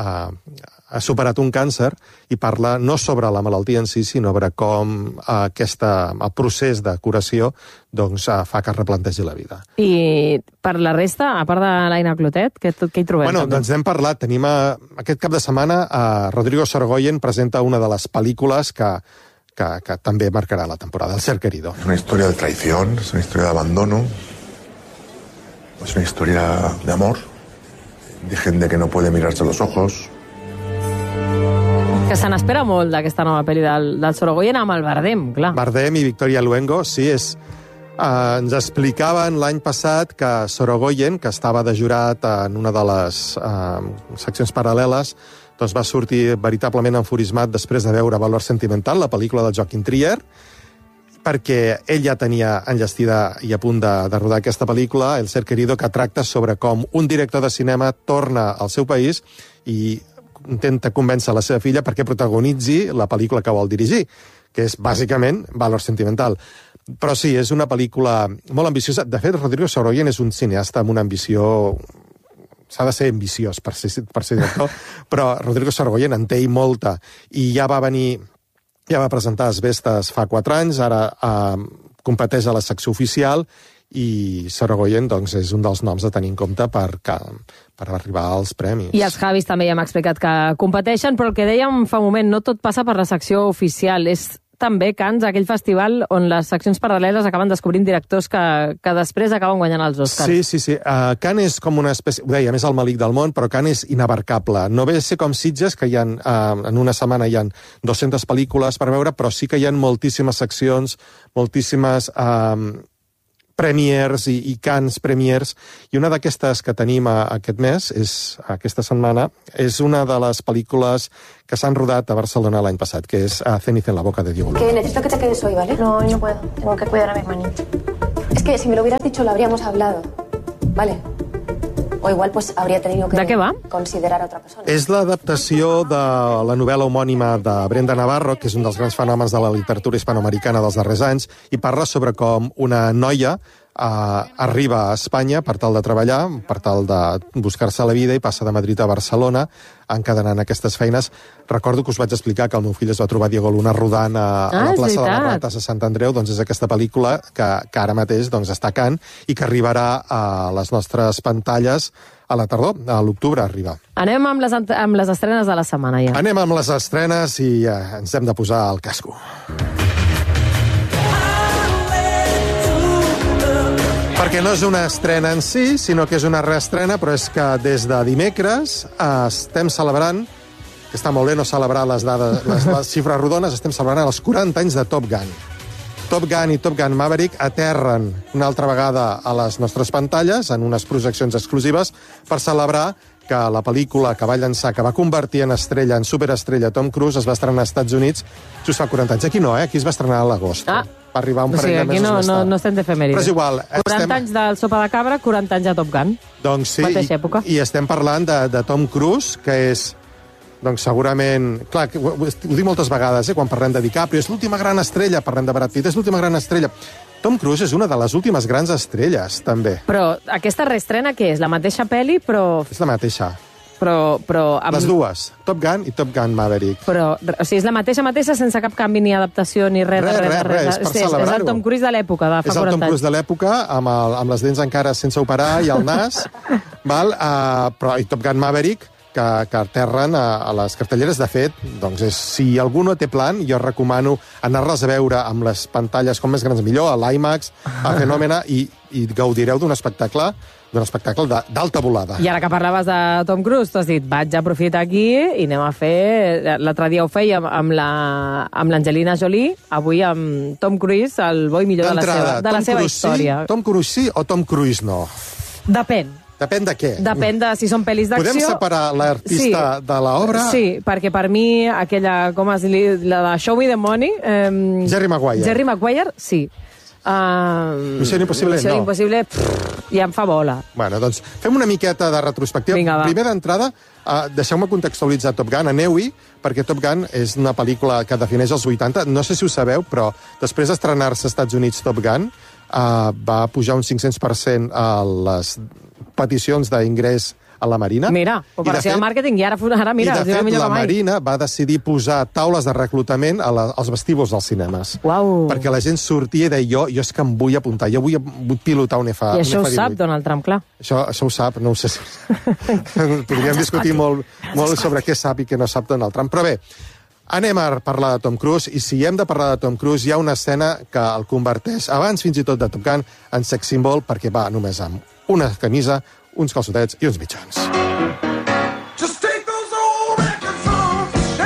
ha superat un càncer i parla no sobre la malaltia en si, sinó sobre com el procés de curació doncs, fa que es replantegi la vida. I per la resta, a part de l'Aina Clotet, què hi trobem? Bueno, doncs n'hem parlat. Tenim aquest cap de setmana Rodrigo Sorogoyen presenta una de les pel·lícules que també marcarà la temporada, El ser querido. Es una historia de traición, es una historia de abandono, es una historia de amor, de gente que no puede mirarse a los ojos. Que se n'espera molt d'aquesta nova pel·li del Sorogoyen amb el Bardem, clar. Bardem i Victoria Luengo, sí, és Ens explicaven l'any passat que Sorogoyen, que estava de jurat en una de les seccions paral·leles, doncs va sortir veritablement enfurismat després de veure Valor Sentimental, la pel·lícula de Joaquim Trier, perquè ell ja tenia enllestida i a punt de rodar aquesta pel·lícula, El ser querido, que tracta sobre com un director de cinema torna al seu país i intenta convèncer la seva filla perquè protagonitzi la pel·lícula que vol dirigir, que és bàsicament Valor Sentimental. Però sí, és una pel·lícula molt ambiciosa. De fet, Rodrigo Sorogoyen és un cineasta amb una ambició... S'ha de ser ambiciós per ser director, però Rodrigo Sorogoyen en té molta. I ja va presentar Asbestes fa 4 anys, ara competeix a la secció oficial, i Sorogoyen doncs, és un dels noms a tenir en compte per arribar als premis. I els Javis també ja m'ha explicat que competeixen, però el que dèiem fa un moment, no tot passa per la secció oficial, és també Cannes, aquell festival on les seccions paral·leles acaben descobrint directors que després acaben guanyant els Oscars. Sí. Cannes és com una espècie... Ho dèiem, és el malic del món, però Cannes és inabarcable. No ve a ser com Sitges, que hi ha, en una setmana hi ha 200 pel·lícules per veure, però sí que hi ha moltíssimes seccions, moltíssimes... premiers i Cannes premiers, i una d'aquestes que tenim aquest mes, aquesta setmana, és una de les pel·lícules que s'han rodat a Barcelona l'any passat, que és Ceniza en la boca de Diego Luna. Que necesito que te quedes hoy, ¿vale? No, hoy no puedo. Tengo que cuidar a mi hermanito. Es que si me lo hubieras dicho lo habríamos hablado, ¿vale? O igual pues habría tenido que considerar a otra persona. És l'adaptació de la novel·la homònima de Brenda Navarro, que és un dels grans fenòmens de la literatura hispanoamericana dels darrers anys, i parla sobre com una noia arriba a Espanya per tal de treballar, per tal de buscar-se la vida, i passa de Madrid a Barcelona encadenant aquestes feines. Recordo que us vaig explicar que el meu fill es va trobar Diego Luna rodant a la plaça de les Rates a Sant Andreu, doncs és aquesta pel·lícula que ara mateix doncs, està a Cannes i que arribarà a les nostres pantalles a la tardor, a l'octubre arriba. Anem amb les estrenes de la setmana ja. Anem amb les estrenes i ens hem de posar el casco. Perquè no és una estrena en si, sinó que és una reestrena, però és que des de dimecres estem celebrant, que està molt bé no celebrar les xifres rodones, estem celebrant els 40 anys de Top Gun. Top Gun i Top Gun Maverick aterren una altra vegada a les nostres pantalles en unes projeccions exclusives per celebrar que la pel·lícula que va llançar, que va convertir en estrella, en superestrella Tom Cruise, es va estrenar als Estats Units just fa 40 anys. Aquí no, aquí es va estrenar a l'agost. Va arribar un parell de mesos més tard. No estem d'efemèrides. Però és igual. 40 anys del Sopa de Cabra, 40 anys de Top Gun. Doncs sí, mateixa època. I estem parlant de Tom Cruise, que és, doncs segurament... Clar, ho dic moltes vegades, quan parlem de DiCaprio, és l'última gran estrella, parlem de Brad Pitt, és l'última gran estrella. Tom Cruise és una de les últimes grans estrelles, també. Però aquesta reestrena què és? La mateixa pel·li, però... És la mateixa. Però amb... Les dues, Top Gun i Top Gun Maverick. Però, o sigui, és la mateixa sense cap canvi ni adaptació ni res. Res, per celebrar-ho. És el Tom Cruise de l'època, de fa 40 anys. És el Tom Cruise de l'època, amb les dents encara sense operar i el nas, val? Però i Top Gun Maverick, que aterren a les cartelleres. De fet, doncs si algú no té plan, jo recomano anar-les a veure amb les pantalles com més grans millor, a l'IMAX, a Fenòmena, i gaudireu d'un espectacle d'alta volada. I ara que parlaves de Tom Cruise, tu has dit, vaig aprofitar aquí i anem a fer... L'altre dia ho fèiem amb l'Angelina Jolie, avui amb Tom Cruise, el bo i millor de la seva història. Tom Cruise sí o Tom Cruise no? Depèn. Depèn de què? Depèn de si són pel·lis d'acció... Podem separar l'artista de l'obra? Sí, perquè per mi aquella, la de Show Me the Money... Jerry Maguire, sí. Missió Impossible, Missió Impossible, ja em fa bola. Bueno, doncs fem una miqueta de retrospectiva. Vinga, primer d'entrada, deixeu-me contextualitzar Top Gun, aneu-hi, perquè Top Gun és una pel·lícula que defineix els 80. No sé si ho sabeu, però després d'estrenar-se als Estats Units Top Gun, va pujar un 500% a les peticions d'ingrés a la Marina. Mira, operació de màrqueting, i ara mira, i de fet la Marina va decidir posar taules de reclutament als vestíbuls dels cinemes. Uau. Perquè la gent sortia i deia, jo és que em vull apuntar, jo vull pilotar un F-18. I això ho sap Donald Trump, clar. Això ho sap, no ho sé si... Podríem discutir molt sobre què sap i què no sap Donald Trump. Però bé, anem a parlar de Tom Cruise, i si hem de parlar de Tom Cruise, hi ha una escena que el converteix, abans fins i tot de Top Gun, en sex symbol, perquè va només amb una camisa, uns calçotets i uns mitjans.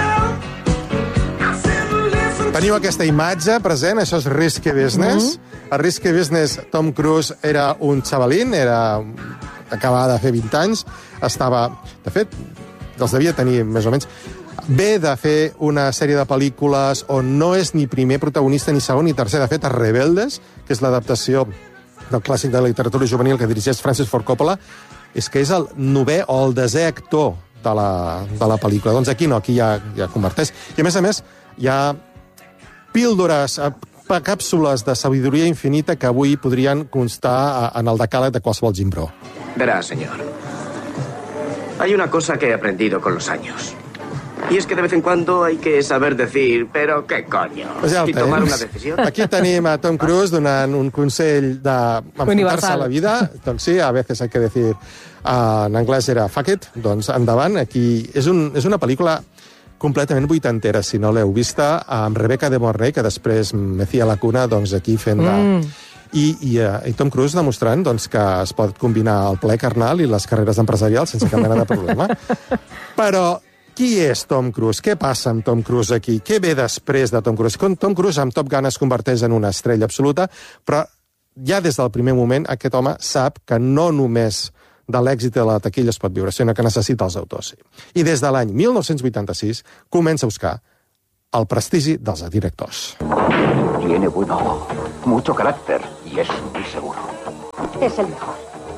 Teniu aquesta imatge present, això és Risky Business. A Risky Business, Tom Cruise era un xavalín, acabava de fer 20 anys, de fet, els devia tenir més o menys. Ve de fer una sèrie de pel·lícules on no és ni primer protagonista, ni segon, ni tercer. De fet, és Rebeldes, que és l'adaptació del clàssic de la literatura juvenil que dirigeix Francis Ford Coppola, és que és el 9è o el 10è actor de la pel·lícula. Doncs aquí no, aquí ja converteix. I a més, hi ha píldores, càpsules de sabidoria infinita que avui podrien constar en el decàleg de qualsevol gimbro. Verá, señor. Hay una cosa que he aprendido con los años. Y es que de vez en cuando hay que saber decir, pero qué coño, y tomar una decisión. Aquí tenim a Tom Cruise donant un consell d'enfrontar-se a la vida. Doncs sí, a veces hay que decir, en anglès era fuck it, doncs endavant. Aquí és una pel·lícula completament vuitantera, si no l'heu vista, amb Rebecca de Mornay, que després mecia la cuna, doncs aquí fent de... I Tom Cruise demostrant doncs, que es pot combinar el ple carnal i les carreres empresarials sense cap mena de problema. Però qui és Tom Cruise? Què passa amb Tom Cruise aquí? Què ve després de Tom Cruise? Tom Cruise amb Top Gun es converteix en una estrella absoluta, però ja des del primer moment aquest home sap que no només de l'èxit de la taquilla es pot viure, sinó que necessita els autors. I des de l'any 1986 comença a buscar el prestigi dels directors. Tiene buen ojo, mucho carácter y es muy seguro. Es el mejor.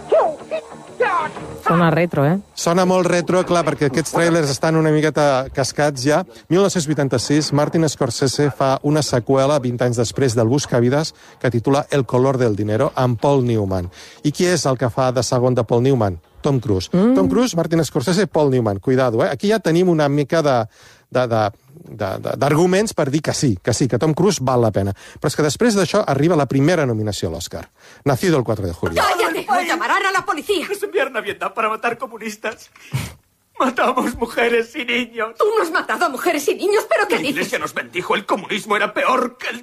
Sona retro, Sona molt retro, clar, perquè aquests trailers estan una miqueta cascats ja. 1986, Martin Scorsese fa una seqüela 20 anys després del Buscavides que titula El color del dinero, amb Paul Newman. I qui és el que fa de segon de Paul Newman? Tom Cruise. Tom Cruise, Martin Scorsese, Paul Newman. Cuidado, Aquí ja tenim una mica d'arguments per dir que sí, que Tom Cruise val la pena. Però és que després d'això arriba la primera nominació a l'Oscar. Nacido el 4 de julio. ¡Cállate! ¡O llamarán a la policía! Nos enviaron a Vietnam para matar comunistas. Matamos mujeres y niños. Tú no has matado a mujeres y niños, ¿pero qué dices? La iglesia nos bendijo. El comunismo era peor que el